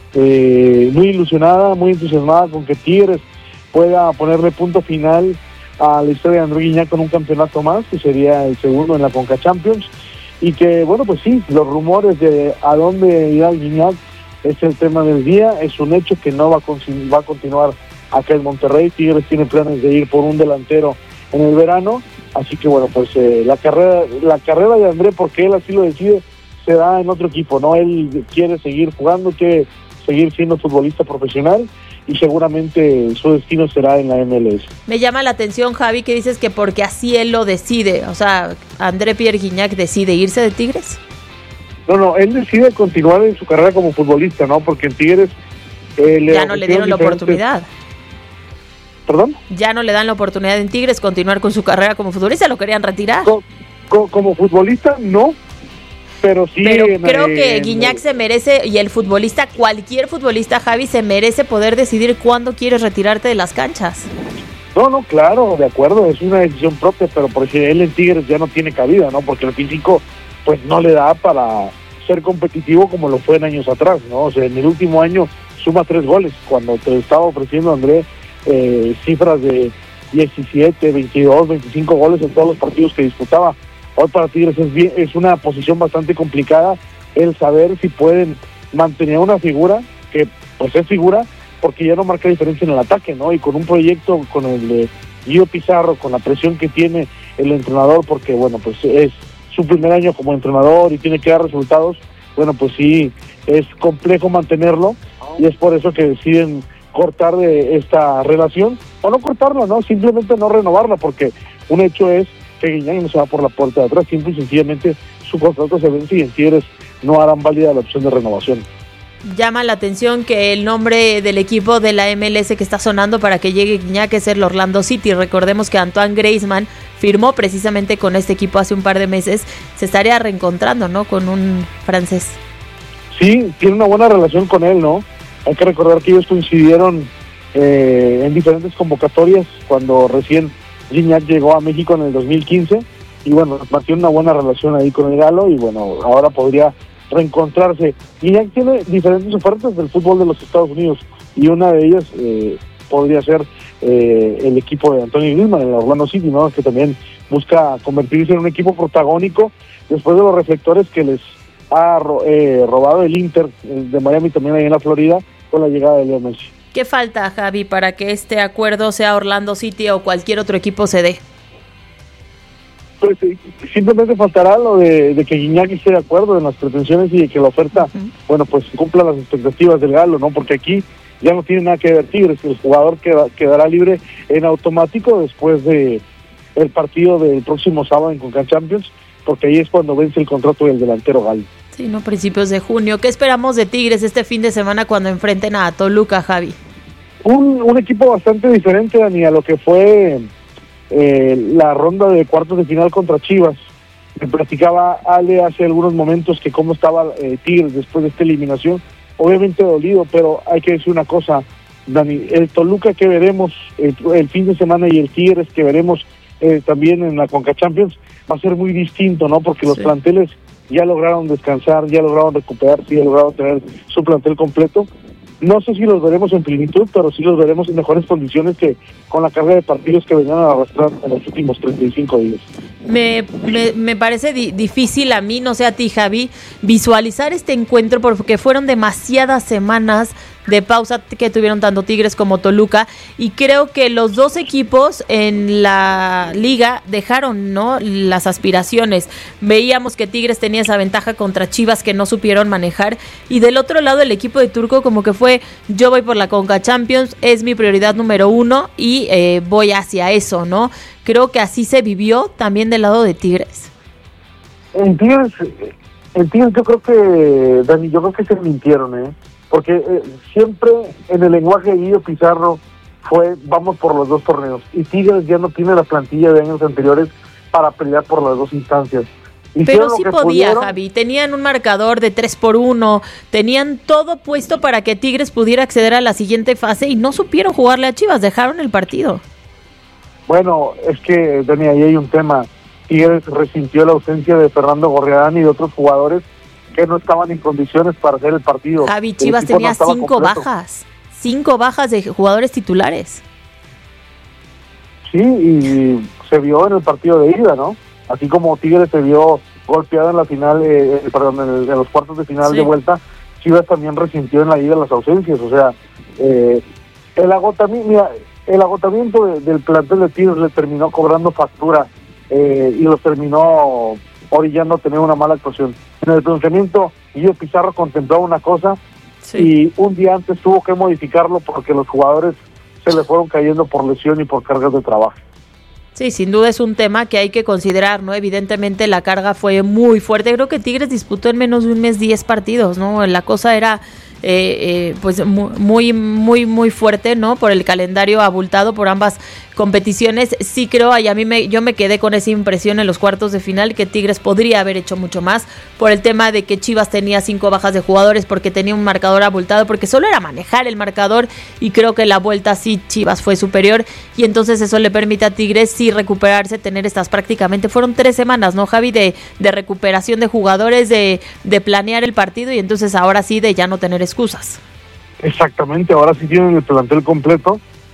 Eh, muy ilusionada, muy entusiasmada con que Tigres pueda ponerle punto final a la historia de André Gignac con un campeonato más, que sería el segundo en la Conca Champions, y que, bueno, pues sí, los rumores de a dónde irá Gignac es el tema del día. Es un hecho que no va a, con, va a continuar acá en Monterrey. Tigres tiene planes de ir por un delantero en el verano, así que, bueno, pues eh, la carrera la carrera de André, porque él así lo decide, se da en otro equipo, ¿no? Él quiere seguir jugando, quiere seguir siendo futbolista profesional, y seguramente su destino será en la M L S. Me llama la atención, Javi, que dices que porque así él lo decide. O sea, André Pierre Gignac decide irse de Tigres. No, no, él decide continuar en su carrera como futbolista, ¿no? Porque en Tigres eh, le ya no le dieron la oportunidad. ¿Perdón? Ya no le dan la oportunidad en Tigres continuar con su carrera como futbolista, lo querían retirar. Co- co- como futbolista, no. Pero sí, pero en, creo que en, Gignac se merece, y el futbolista, cualquier futbolista, Javi, se merece poder decidir cuándo quieres retirarte de las canchas. No, no, claro, de acuerdo, es una decisión propia, pero porque él en Tigres ya no tiene cabida, ¿no? Porque el físico, pues, no le da para ser competitivo como lo fue en años atrás, ¿no? O sea, en el último año suma tres goles, cuando te estaba ofreciendo André eh, cifras de diecisiete, veintidós, veinticinco goles en todos los partidos que disputaba. Hoy para Tigres es, bien, es una posición bastante complicada el saber si pueden mantener una figura, que pues es figura, porque ya no marca diferencia en el ataque, ¿no? Y con un proyecto, con el de Guido Pizarro, con la presión que tiene el entrenador, porque bueno, pues es su primer año como entrenador y tiene que dar resultados, bueno, pues sí, es complejo mantenerlo, y es por eso que deciden cortar de esta relación, o no cortarla, ¿no? Simplemente no renovarla, porque un hecho es que Guiñac no se va por la puerta de atrás, simple y sencillamente su contrato se vence y en Tigres no harán válida la opción de renovación. Llama la atención que el nombre del equipo de la M L S que está sonando para que llegue Guiñac es el Orlando City. Recordemos que Antoine Griezmann firmó precisamente con este equipo hace un par de meses. Se estaría reencontrando, ¿no?, con un francés. Sí, tiene una buena relación con él, ¿no? Hay que recordar que ellos coincidieron eh, en diferentes convocatorias cuando recién Guiñac llegó a México en el dos mil quince y bueno, mantiene una buena relación ahí con el Galo y bueno, ahora podría reencontrarse. Guiñac tiene diferentes ofertas del fútbol de los Estados Unidos y una de ellas eh, podría ser eh, el equipo de Antonio Griezmann, el Orlando City, ¿no?, que también busca convertirse en un equipo protagónico después de los reflectores que les ha eh, robado el Inter de Miami, también ahí en la Florida, con la llegada de Leo Messi. ¿Qué falta, Javi, para que este acuerdo, sea Orlando City o cualquier otro equipo, se dé? Pues simplemente faltará lo de, de que Guiñac esté de acuerdo en las pretensiones y de que la oferta, uh-huh. bueno, pues cumpla las expectativas del Galo, ¿no? Porque aquí ya no tiene nada que ver Tigres, el jugador queda, quedará libre en automático después de el partido del próximo sábado en Conca Champions, porque ahí es cuando vence el contrato del delantero Galo. Sí, no, principios de junio. ¿Qué esperamos de Tigres este fin de semana cuando enfrenten a Toluca, Javi? Un, un equipo bastante diferente, Dani, a lo que fue eh, la ronda de cuartos de final contra Chivas. Me platicaba Ale hace algunos momentos que cómo estaba eh, Tigres después de esta eliminación. Obviamente dolido, pero hay que decir una cosa, Dani, el Toluca que veremos el, el fin de semana y el Tigres que veremos eh, también en la Conca Champions va a ser muy distinto, ¿no? Porque los sí. planteles ya lograron descansar, ya lograron recuperarse, ya lograron tener su plantel completo. No sé si los veremos en plenitud, pero sí los veremos en mejores condiciones que con la carga de partidos que venían a arrastrar en los últimos treinta y cinco días. Me, me, me parece di- difícil a mí, no sé a ti, Javi, visualizar este encuentro porque fueron demasiadas semanas de pausa que tuvieron tanto Tigres como Toluca, y creo que los dos equipos en la liga dejaron, ¿no?, las aspiraciones. Veíamos que Tigres tenía esa ventaja contra Chivas que no supieron manejar, y del otro lado el equipo de Turco como que fue: yo voy por la Conca Champions, es mi prioridad número uno y eh, voy hacia eso, ¿no? Creo que así se vivió también del lado de Tigres. En Tigres, en Tigres yo creo que, Dani, yo creo que se mintieron, ¿eh? Porque eh, siempre en el lenguaje de Guido Pizarro fue vamos por los dos torneos, y Tigres ya no tiene la plantilla de años anteriores para pelear por las dos instancias. Pero sí podía, pudieron. Javi, tenían un marcador de tres por uno, tenían todo puesto para que Tigres pudiera acceder a la siguiente fase y no supieron jugarle a Chivas, dejaron el partido. Bueno, es que, Dani, ahí hay un tema. Tigres resintió la ausencia de Fernando Gorriarán y de otros jugadores que no estaban en condiciones para hacer el partido. Javi, Chivas tenía no cinco completo. bajas, cinco bajas de jugadores titulares. Sí, y se vio en el partido de ida, ¿no? Así como Tigres se vio golpeado en la final, eh, perdón, en, el, en los cuartos de final sí. de vuelta, Chivas también resintió en la ida las ausencias. O sea, eh, el agotamiento, mira, el agotamiento de, del plantel de Tigres le terminó cobrando factura eh, y los terminó orillando a tener una mala actuación. En el pronunciamiento, Guido Pizarro contemplaba una cosa sí. y un día antes tuvo que modificarlo porque los jugadores se le fueron cayendo por lesión y por cargas de trabajo. Sí, sin duda es un tema que hay que considerar, ¿no? Evidentemente la carga fue muy fuerte. Creo que Tigres disputó en menos de un mes diez partidos, ¿no? La cosa era eh, eh, pues muy, muy, muy fuerte, ¿no? Por el calendario abultado por ambas competiciones. Sí creo, y a mí me, yo me quedé con esa impresión en los cuartos de final, que Tigres podría haber hecho mucho más por el tema de que Chivas tenía cinco bajas de jugadores, porque tenía un marcador abultado, porque solo era manejar el marcador, y creo que la vuelta sí Chivas fue superior, y entonces eso le permite a Tigres sí recuperarse, tener estas prácticamente, fueron tres semanas, ¿no, Javi? De, de recuperación de jugadores, de, de planear el partido, y entonces ahora sí de ya no tener excusas. Exactamente, ahora sí tienen el plantel completo,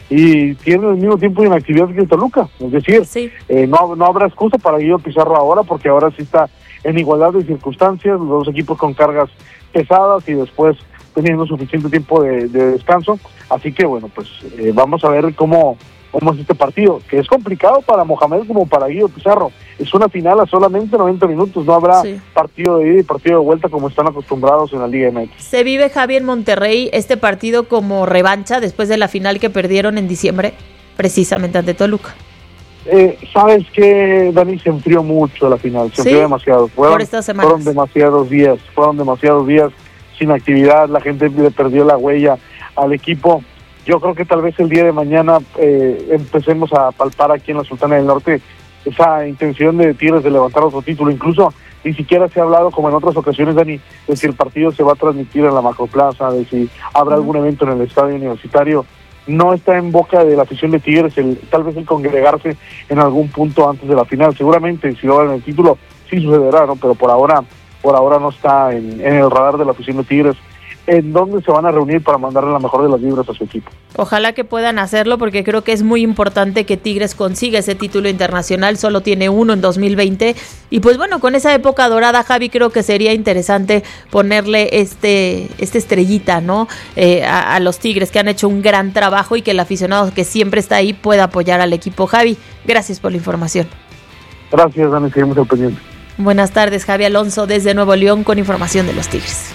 y tiene el mismo tiempo de inactividad que Toluca, es decir, sí. eh, no, no habrá excusa para Guido Pizarro ahora, porque ahora sí está en igualdad de circunstancias, los dos equipos con cargas pesadas y después teniendo suficiente tiempo de, de descanso, así que bueno, pues eh, vamos a ver cómo, cómo es este partido, que es complicado para Mohamed como para Guido Pizarro, es una final a solamente noventa minutos, no habrá sí. partido de ida y partido de vuelta como están acostumbrados en la Liga M X. ¿Se vive, Javi, en Monterrey este partido como revancha después de la final que perdieron en diciembre, precisamente ante Toluca? Eh, Sabes que Dani, se enfrió mucho la final, se enfrió ¿Sí? demasiado, fueron, Por estas semanas. fueron demasiados días, fueron demasiados días sin actividad, la gente le perdió la huella al equipo. Yo creo que tal vez el día de mañana eh, empecemos a palpar aquí en la Sultana del Norte esa intención de Tigres de levantar otro título. Incluso ni siquiera se ha hablado, como en otras ocasiones, Dani, de si el partido se va a transmitir en la Macroplaza, de si habrá algún evento en el estadio universitario. No está en boca de la afición de Tigres el tal vez el congregarse en algún punto antes de la final. Seguramente si logran el título sí sucederá, ¿no? Pero por ahora por ahora no está en, en el radar de la afición de Tigres en dónde se van a reunir para mandarle la mejor de las vibras a su equipo. Ojalá que puedan hacerlo, porque creo que es muy importante que Tigres consiga ese título internacional, solo tiene uno en dos mil veinte, y pues bueno, con esa época dorada, Javi, creo que sería interesante ponerle este, este estrellita, ¿no? Eh, a, a los Tigres, que han hecho un gran trabajo y que el aficionado que siempre está ahí pueda apoyar al equipo. Javi, gracias por la información. Gracias, Dani, seguimos al pendiente. Buenas tardes, Javi Alonso desde Nuevo León con información de los Tigres.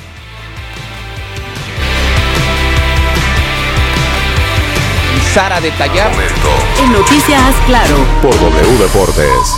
A detallar. En Noticias Claro. Por W Deportes.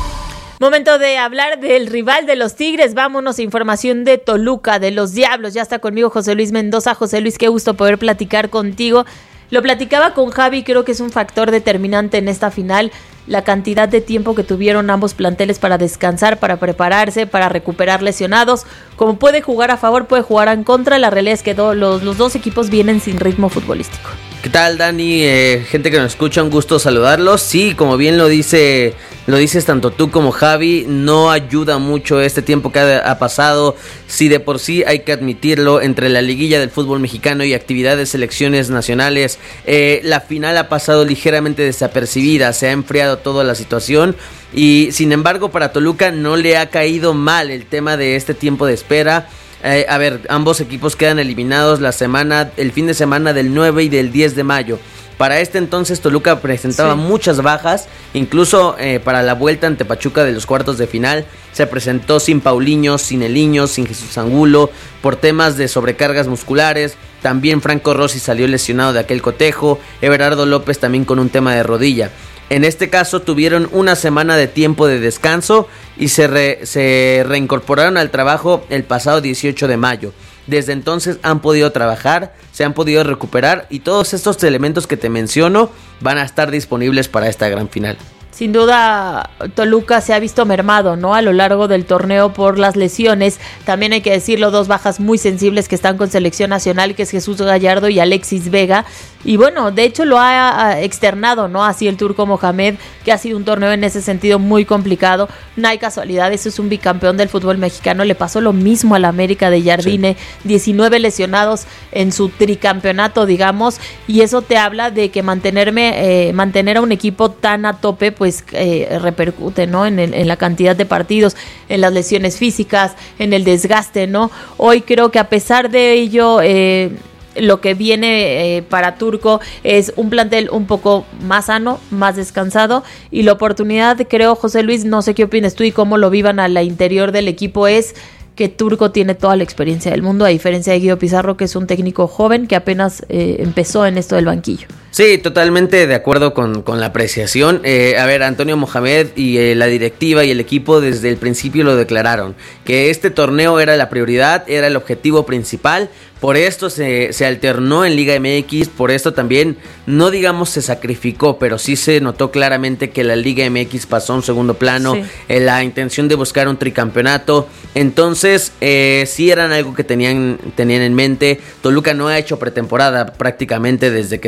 Momento de hablar del rival de los Tigres. Vámonos a información de Toluca, de los Diablos. Ya está conmigo José Luis Mendoza. José Luis, qué gusto poder platicar contigo. Lo platicaba con Javi, creo que es un factor determinante en esta final, la cantidad de tiempo que tuvieron ambos planteles para descansar, para prepararse, para recuperar lesionados. Como puede jugar a favor, puede jugar en contra. La realidad es que do, los, los dos equipos vienen sin ritmo futbolístico. ¿Qué tal, Dani? Eh, gente que nos escucha, un gusto saludarlos. Sí, como bien lo dice, lo dices tanto tú como Javi, no ayuda mucho este tiempo que ha, ha pasado. Si de por sí hay que admitirlo, entre la liguilla del fútbol mexicano y actividades de selecciones nacionales, eh, la final ha pasado ligeramente desapercibida, se ha enfriado toda la situación. Y sin embargo, para Toluca no le ha caído mal el tema de este tiempo de espera. Eh, a ver, ambos equipos quedan eliminados la semana, el fin de semana del nueve y del diez de mayo. Para este entonces Toluca presentaba sí. muchas bajas, incluso eh, para la vuelta ante Pachuca de los cuartos de final se presentó sin Paulinho, sin Eliño, sin Jesús Angulo, por temas de sobrecargas musculares. También Franco Rossi salió lesionado de aquel cotejo, Everardo López también con un tema de rodilla. En este caso tuvieron una semana de tiempo de descanso y se, re, se reincorporaron al trabajo el pasado dieciocho de mayo. Desde entonces han podido trabajar, se han podido recuperar y todos estos elementos que te menciono van a estar disponibles para esta gran final. Sin duda, Toluca se ha visto mermado, ¿no? A lo largo del torneo por las lesiones. También hay que decirlo, dos bajas muy sensibles que están con selección nacional, que es Jesús Gallardo y Alexis Vega. Y bueno, de hecho lo ha externado, ¿no? Así el turco Mohamed, que ha sido un torneo en ese sentido muy complicado. No hay casualidad, eso es un bicampeón del fútbol mexicano. Le pasó lo mismo al América de Jardine, sí. diecinueve lesionados en su tricampeonato, digamos. Y eso te habla de que mantenerme, eh, mantener a un equipo tan a tope, pues pues eh, repercute, ¿no? En, el, en la cantidad de partidos, en las lesiones físicas, en el desgaste, ¿no? Hoy creo que a pesar de ello, eh, lo que viene eh, para Turco es un plantel un poco más sano, más descansado, y la oportunidad, creo, José Luis, no sé qué opinas tú y cómo lo vivan al interior del equipo, es que Turco tiene toda la experiencia del mundo, a diferencia de Guido Pizarro, que es un técnico joven que apenas eh, empezó en esto del banquillo. Sí, totalmente de acuerdo con, con la apreciación. Eh, a ver, Antonio Mohamed y eh, la directiva y el equipo desde el principio lo declararon, que este torneo era la prioridad, era el objetivo principal. Por esto se, se alternó en Liga M X, por esto también, no digamos se sacrificó, pero sí se notó claramente que la Liga M X pasó a un segundo plano, sí. eh, la intención de buscar un tricampeonato. Entonces, eh, sí eran algo que tenían, tenían en mente. Toluca no ha hecho pretemporada prácticamente desde que salió campeón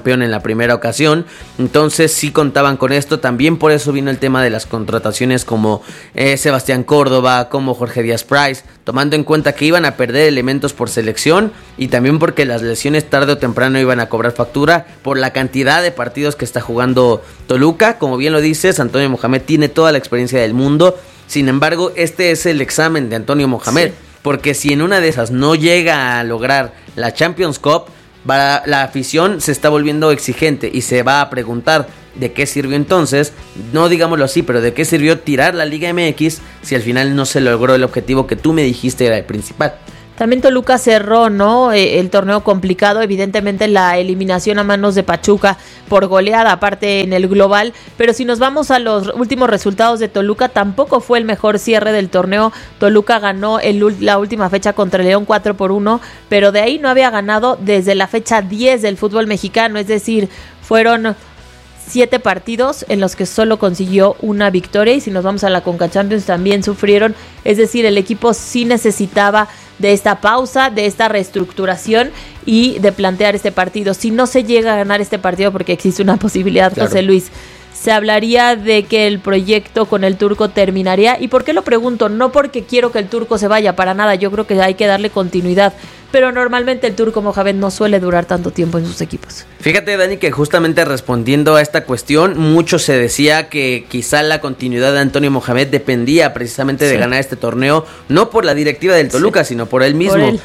campeón en la primera ocasión. Entonces sí contaban con esto. También por eso vino el tema de las contrataciones como eh, Sebastián Córdoba, como Jorge Díaz Price, tomando en cuenta que iban a perder elementos por selección y también porque las lesiones tarde o temprano iban a cobrar factura por la cantidad de partidos que está jugando Toluca. Como bien lo dices, Antonio Mohamed tiene toda la experiencia del mundo. Sin embargo, este es el examen de Antonio Mohamed, sí. Porque si en una de esas no llega a lograr la Champions Cup, va, la afición se está volviendo exigente y se va a preguntar de qué sirvió entonces, no digámoslo así, pero de qué sirvió tirar la Liga M X si al final no se logró el objetivo que tú me dijiste era el principal. También Toluca cerró, ¿no? Eh, el torneo complicado, evidentemente la eliminación a manos de Pachuca por goleada, aparte en el global, pero si nos vamos a los últimos resultados de Toluca, tampoco fue el mejor cierre del torneo. Toluca ganó el, la última fecha contra León cuatro por uno, pero de ahí no había ganado desde la fecha diez del fútbol mexicano, es decir, fueron siete partidos en los que solo consiguió una victoria, y si nos vamos a la Conca Champions también sufrieron, es decir, el equipo sí necesitaba de esta pausa, de esta reestructuración y de plantear este partido. Si no se llega a ganar este partido, porque existe una posibilidad, claro, José Luis, se hablaría de que el proyecto con el turco terminaría. ¿Y por qué lo pregunto? No porque quiero que el turco se vaya, para nada, yo creo que hay que darle continuidad, pero normalmente el turco Mohamed no suele durar tanto tiempo en sus equipos. Fíjate, Dani, que justamente respondiendo a esta cuestión, mucho se decía que quizá la continuidad de Antonio Mohamed dependía precisamente de sí. ganar este torneo, no por la directiva del Toluca, sí. sino por él mismo. Por él.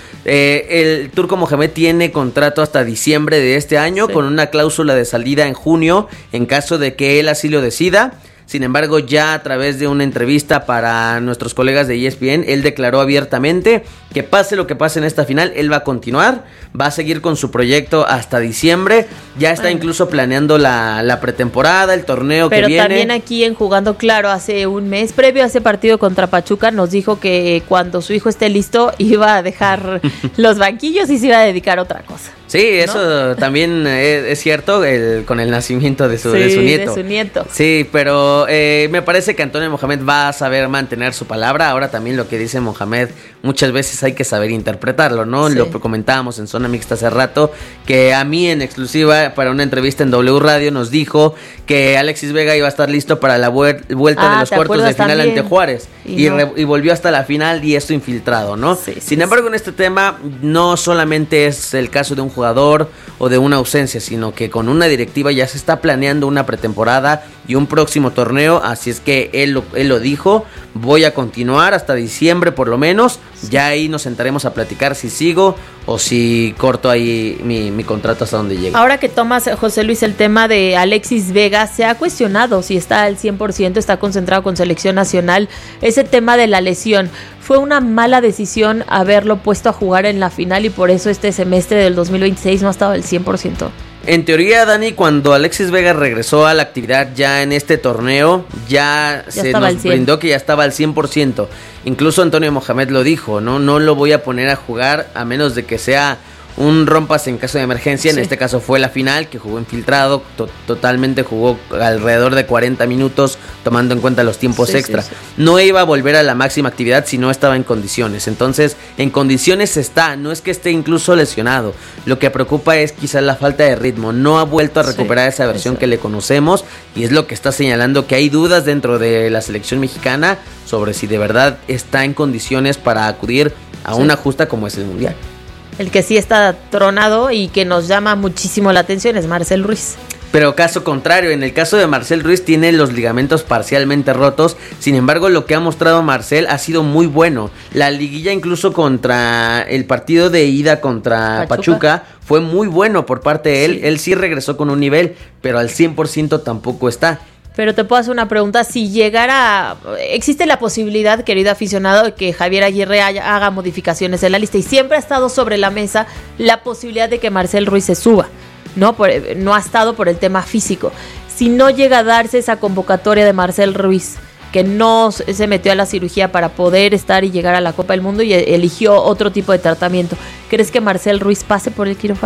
Eh, el turco Mohamed tiene contrato hasta diciembre de este año, sí. con una cláusula de salida en junio, en caso de que él así lo decida. Sin embargo, ya a través de una entrevista para nuestros colegas de E S P N, él declaró abiertamente que pase lo que pase en esta final, él va a continuar, va a seguir con su proyecto hasta diciembre, ya está bueno. incluso planeando la, la pretemporada, el torneo Pero que viene. Pero también aquí en Jugando Claro, hace un mes, previo a ese partido contra Pachuca, nos dijo que cuando su hijo esté listo, iba a dejar los banquillos y se iba a dedicar a otra cosa. Sí, eso ¿no? también es, es cierto, el, con el nacimiento de su, sí, de su nieto. de su nieto. Sí, pero eh, me parece que Antonio Mohamed va a saber mantener su palabra. Ahora también lo que dice Mohamed, muchas veces hay que saber interpretarlo, ¿no? Sí. Lo comentábamos en Zona Mixta hace rato, que a mí en exclusiva para una entrevista en W Radio nos dijo que Alexis Vega iba a estar listo para la vuel- vuelta ah, de los cuartos de final también? ante Juárez. Y, y, no. re- y volvió hasta la final y esto infiltrado, ¿no? Sí, sí, Sin embargo, sí. en este tema no solamente es el caso de un jugador o de una ausencia, sino que con una directiva ya se está planeando una pretemporada y un próximo torneo, así es que él lo, él lo dijo, voy a continuar hasta diciembre por lo menos, sí. ya ahí nos sentaremos a platicar si sigo o si corto ahí mi, mi contrato hasta donde llegue. Ahora que tomas, José Luis, el tema de Alexis Vega, se ha cuestionado si está al cien por ciento, está concentrado con selección nacional, ese tema de la lesión. Fue una mala decisión haberlo puesto a jugar en la final y por eso este semestre del dos mil veintiséis no ha estado al cien por ciento. En teoría, Dani, cuando Alexis Vega regresó a la actividad ya en este torneo, ya, ya se nos brindó que ya estaba al cien por ciento. Incluso Antonio Mohamed lo dijo, ¿no? No lo voy a poner a jugar a menos de que sea un rompas en caso de emergencia. Sí. En este caso fue la final, que jugó infiltrado, to- totalmente jugó alrededor de cuarenta minutos, tomando en cuenta los tiempos sí, extra. Sí, sí. No iba a volver a la máxima actividad si no estaba en condiciones. Entonces, en condiciones está, no es que esté incluso lesionado. Lo que preocupa es quizás la falta de ritmo. No ha vuelto a recuperar sí, esa versión eso. que le conocemos y es lo que está señalando que hay dudas dentro de la selección mexicana sobre si de verdad está en condiciones para acudir a sí. una justa como es el Mundial. El que sí está tronado y que nos llama muchísimo la atención es Marcel Ruiz. Pero caso contrario, en el caso de Marcel Ruiz tiene los ligamentos parcialmente rotos. Sin embargo, lo que ha mostrado Marcel ha sido muy bueno. La liguilla incluso contra el partido de ida contra Pachuca, Pachuca fue muy bueno por parte de él. Sí. Él sí regresó con un nivel, pero al cien por ciento tampoco está. Pero te puedo hacer una pregunta, si llegara, existe la posibilidad, querido aficionado, de que Javier Aguirre haya, haga modificaciones en la lista, y siempre ha estado sobre la mesa la posibilidad de que Marcel Ruiz se suba, ¿no? Por, no ha estado por el tema físico. Si no llega a darse esa convocatoria de Marcel Ruiz, que no se metió a la cirugía para poder estar y llegar a la Copa del Mundo y eligió otro tipo de tratamiento, ¿crees que Marcel Ruiz pase por el quirófano?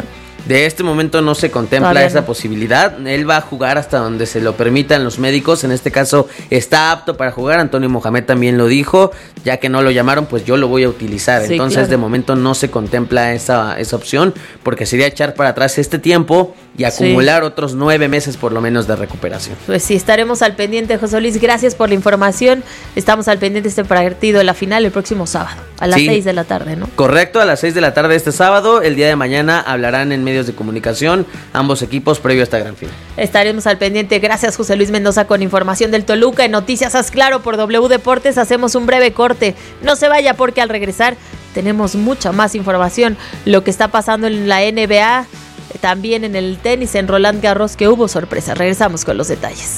De este momento no se contempla Todavía esa no. posibilidad. Él va a jugar hasta donde se lo permitan los médicos. En este caso está apto para jugar. Antonio Mohamed también lo dijo. Ya que no lo llamaron, pues yo lo voy a utilizar. Sí, Entonces claro. de momento no se contempla esa, esa opción, porque sería echar para atrás este tiempo y acumular sí. otros nueve meses por lo menos de recuperación. Pues sí, estaremos al pendiente, José Luis. Gracias por la información. Estamos al pendiente de este partido de la final el próximo sábado, a las sí. seis de la tarde, ¿no? Correcto, a las seis de la tarde este sábado. El día de mañana hablarán en medios de comunicación ambos equipos previo a esta gran final. Estaremos al pendiente. Gracias, José Luis Mendoza, con información del Toluca. En Noticias Haz Claro por W Deportes hacemos un breve corte. No se vaya, porque al regresar tenemos mucha más información. Lo que está pasando en la N B A, también en el tenis, en Roland Garros, que hubo sorpresa. Regresamos con los detalles.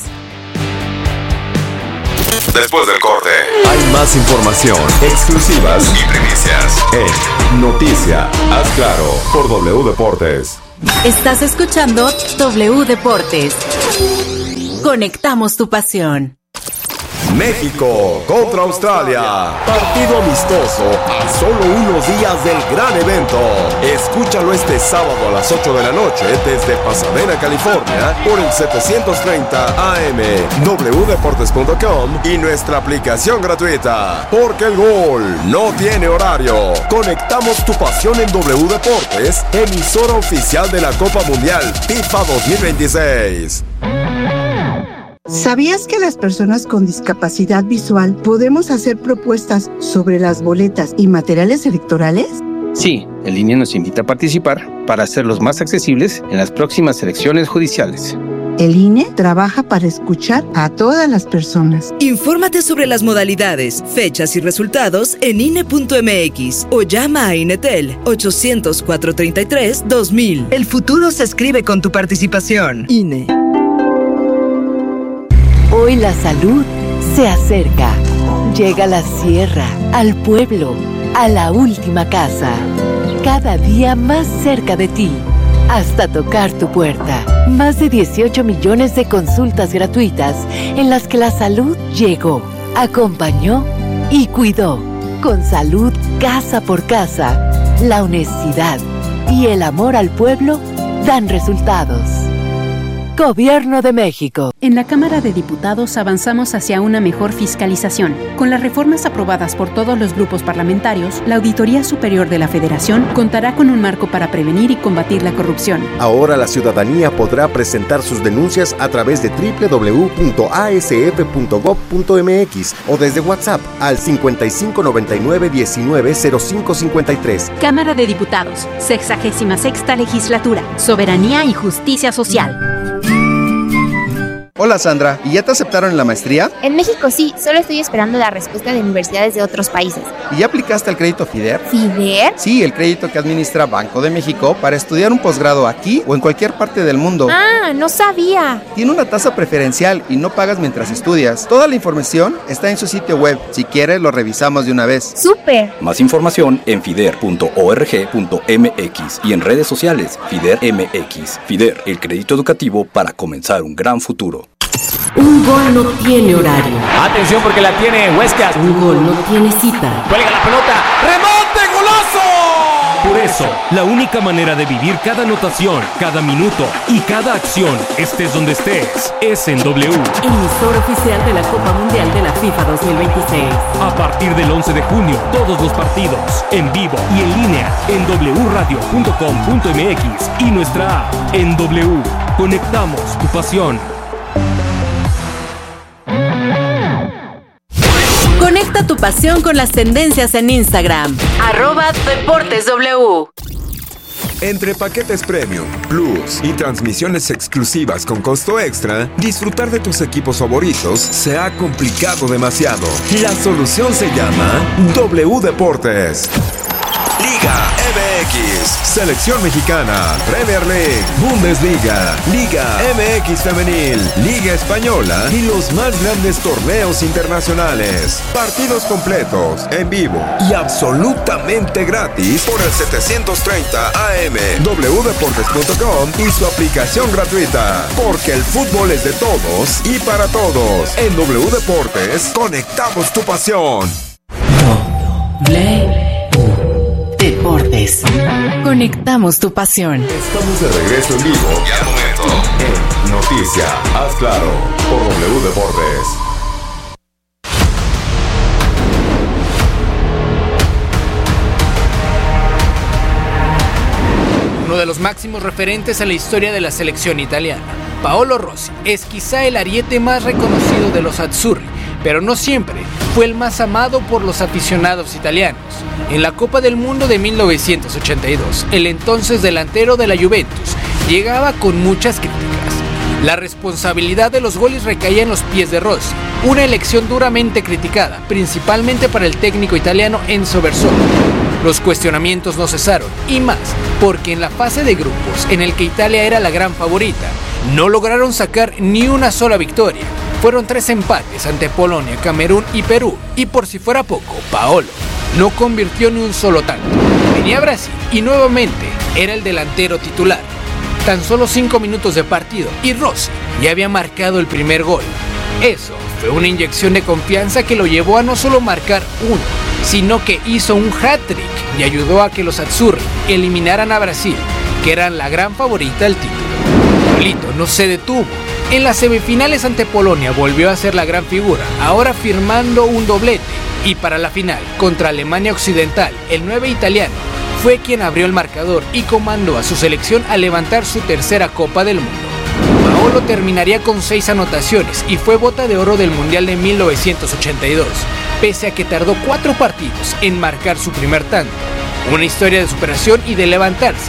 Después del corte, hay más información, exclusivas y primicias en Noticia Haz Claro por W Deportes. Estás escuchando W Deportes. Conectamos tu pasión. México contra Australia. Partido amistoso a solo unos días del gran evento. Escúchalo este sábado a las ocho de la noche desde Pasadena, California, por el setecientos treinta A M, w deportes punto com y nuestra aplicación gratuita. Porque el gol no tiene horario. Conectamos tu pasión en W Deportes, emisora oficial de la Copa Mundial FIFA dos mil veintiséis. ¿Sabías que las personas con discapacidad visual podemos hacer propuestas sobre las boletas y materiales electorales? Sí, el I N E nos invita a participar para hacerlos más accesibles en las próximas elecciones judiciales. El I N E trabaja para escuchar a todas las personas. Infórmate sobre las modalidades, fechas y resultados en I N E punto M X o llama a Inetel ochocientos, cuatrocientos treinta y tres, dos mil. El futuro se escribe con tu participación. I N E. Hoy la salud se acerca. Llega a la sierra, al pueblo, a la última casa. Cada día más cerca de ti, hasta tocar tu puerta. Más de dieciocho millones de consultas gratuitas en las que la salud llegó, acompañó y cuidó. Con salud casa por casa, la honestidad y el amor al pueblo dan resultados. Gobierno de México. En la Cámara de Diputados avanzamos hacia una mejor fiscalización. Con las reformas aprobadas por todos los grupos parlamentarios, la Auditoría Superior de la Federación contará con un marco para prevenir y combatir la corrupción. Ahora la ciudadanía podrá presentar sus denuncias a través de doble u doble u doble u punto a s f punto gob punto m x o desde WhatsApp al cincuenta y cinco noventa y nueve diecinueve cero cinco cincuenta y tres. Cámara de Diputados, sexagésima sexta Legislatura, Soberanía y Justicia Social. Hola Sandra, ¿y ya te aceptaron en la maestría? En México sí, solo estoy esperando la respuesta de universidades de otros países. ¿Y ya aplicaste al crédito FIDER? ¿FIDER? Sí, el crédito que administra Banco de México para estudiar un posgrado aquí o en cualquier parte del mundo. Ah, no sabía. Tiene una tasa preferencial y no pagas mientras estudias. Toda la información está en su sitio web. Si quieres, lo revisamos de una vez. ¡Súper! Más información en fider punto org punto m x y en redes sociales FIDER M X. FIDER, el crédito educativo para comenzar un gran futuro. Un gol no tiene horario. Atención porque la tiene Huescas. Un gol no tiene cita. Cuelga la pelota. ¡Remonte, golazo! Por eso, la única manera de vivir cada anotación, cada minuto y cada acción, estés donde estés, es en W. Emisor oficial de la Copa Mundial de la FIFA dos mil veintiséis. A partir del once de junio, todos los partidos, en vivo y en línea, en w radio punto com punto m x y nuestra app en W. Conectamos tu pasión. Conecta tu pasión con las tendencias en Instagram. Arroba Deportes W. Entre paquetes premium, plus y transmisiones exclusivas con costo extra, disfrutar de tus equipos favoritos se ha complicado demasiado. La solución se llama W Deportes. Liga M X, Selección Mexicana, Premier League, Bundesliga, Liga M X Femenil, Liga Española y los más grandes torneos internacionales. Partidos completos, en vivo y absolutamente gratis por el setecientos treinta A M, w deportes punto com y su aplicación gratuita. Porque el fútbol es de todos y para todos. En W Deportes, conectamos tu pasión. W Deportes. Deportes. Conectamos tu pasión. Estamos de regreso en vivo y al momento en Noticia, haz claro, por W Deportes. Uno de los máximos referentes en la historia de la selección italiana, Paolo Rossi, es quizá el ariete más reconocido de los azzurri, pero no siempre fue el más amado por los aficionados italianos. En la Copa del Mundo de mil novecientos ochenta y dos, el entonces delantero de la Juventus llegaba con muchas críticas. La responsabilidad de los goles recaía en los pies de Rossi, una elección duramente criticada, principalmente para el técnico italiano Enzo Bersoli. Los cuestionamientos no cesaron, y más, porque en la fase de grupos, en el que Italia era la gran favorita, no lograron sacar ni una sola victoria. Fueron tres empates ante Polonia, Camerún y Perú, y por si fuera poco, Paolo no convirtió ni un solo tanto. Venía Brasil y nuevamente era el delantero titular. Tan solo cinco minutos de partido y Rossi ya había marcado el primer gol. Eso fue una inyección de confianza que lo llevó a no solo marcar uno, sino que hizo un hat-trick y ayudó a que los azzurri eliminaran a Brasil, que eran la gran favorita al título. Pablito no se detuvo. En las semifinales ante Polonia volvió a ser la gran figura, ahora firmando un doblete. Y para la final, contra Alemania Occidental, el nueve italiano fue quien abrió el marcador y comandó a su selección a levantar su tercera Copa del Mundo. Paolo terminaría con seis anotaciones y fue bota de oro del Mundial de mil novecientos ochenta y dos, pese a que tardó cuatro partidos en marcar su primer tanto. Una historia de superación y de levantarse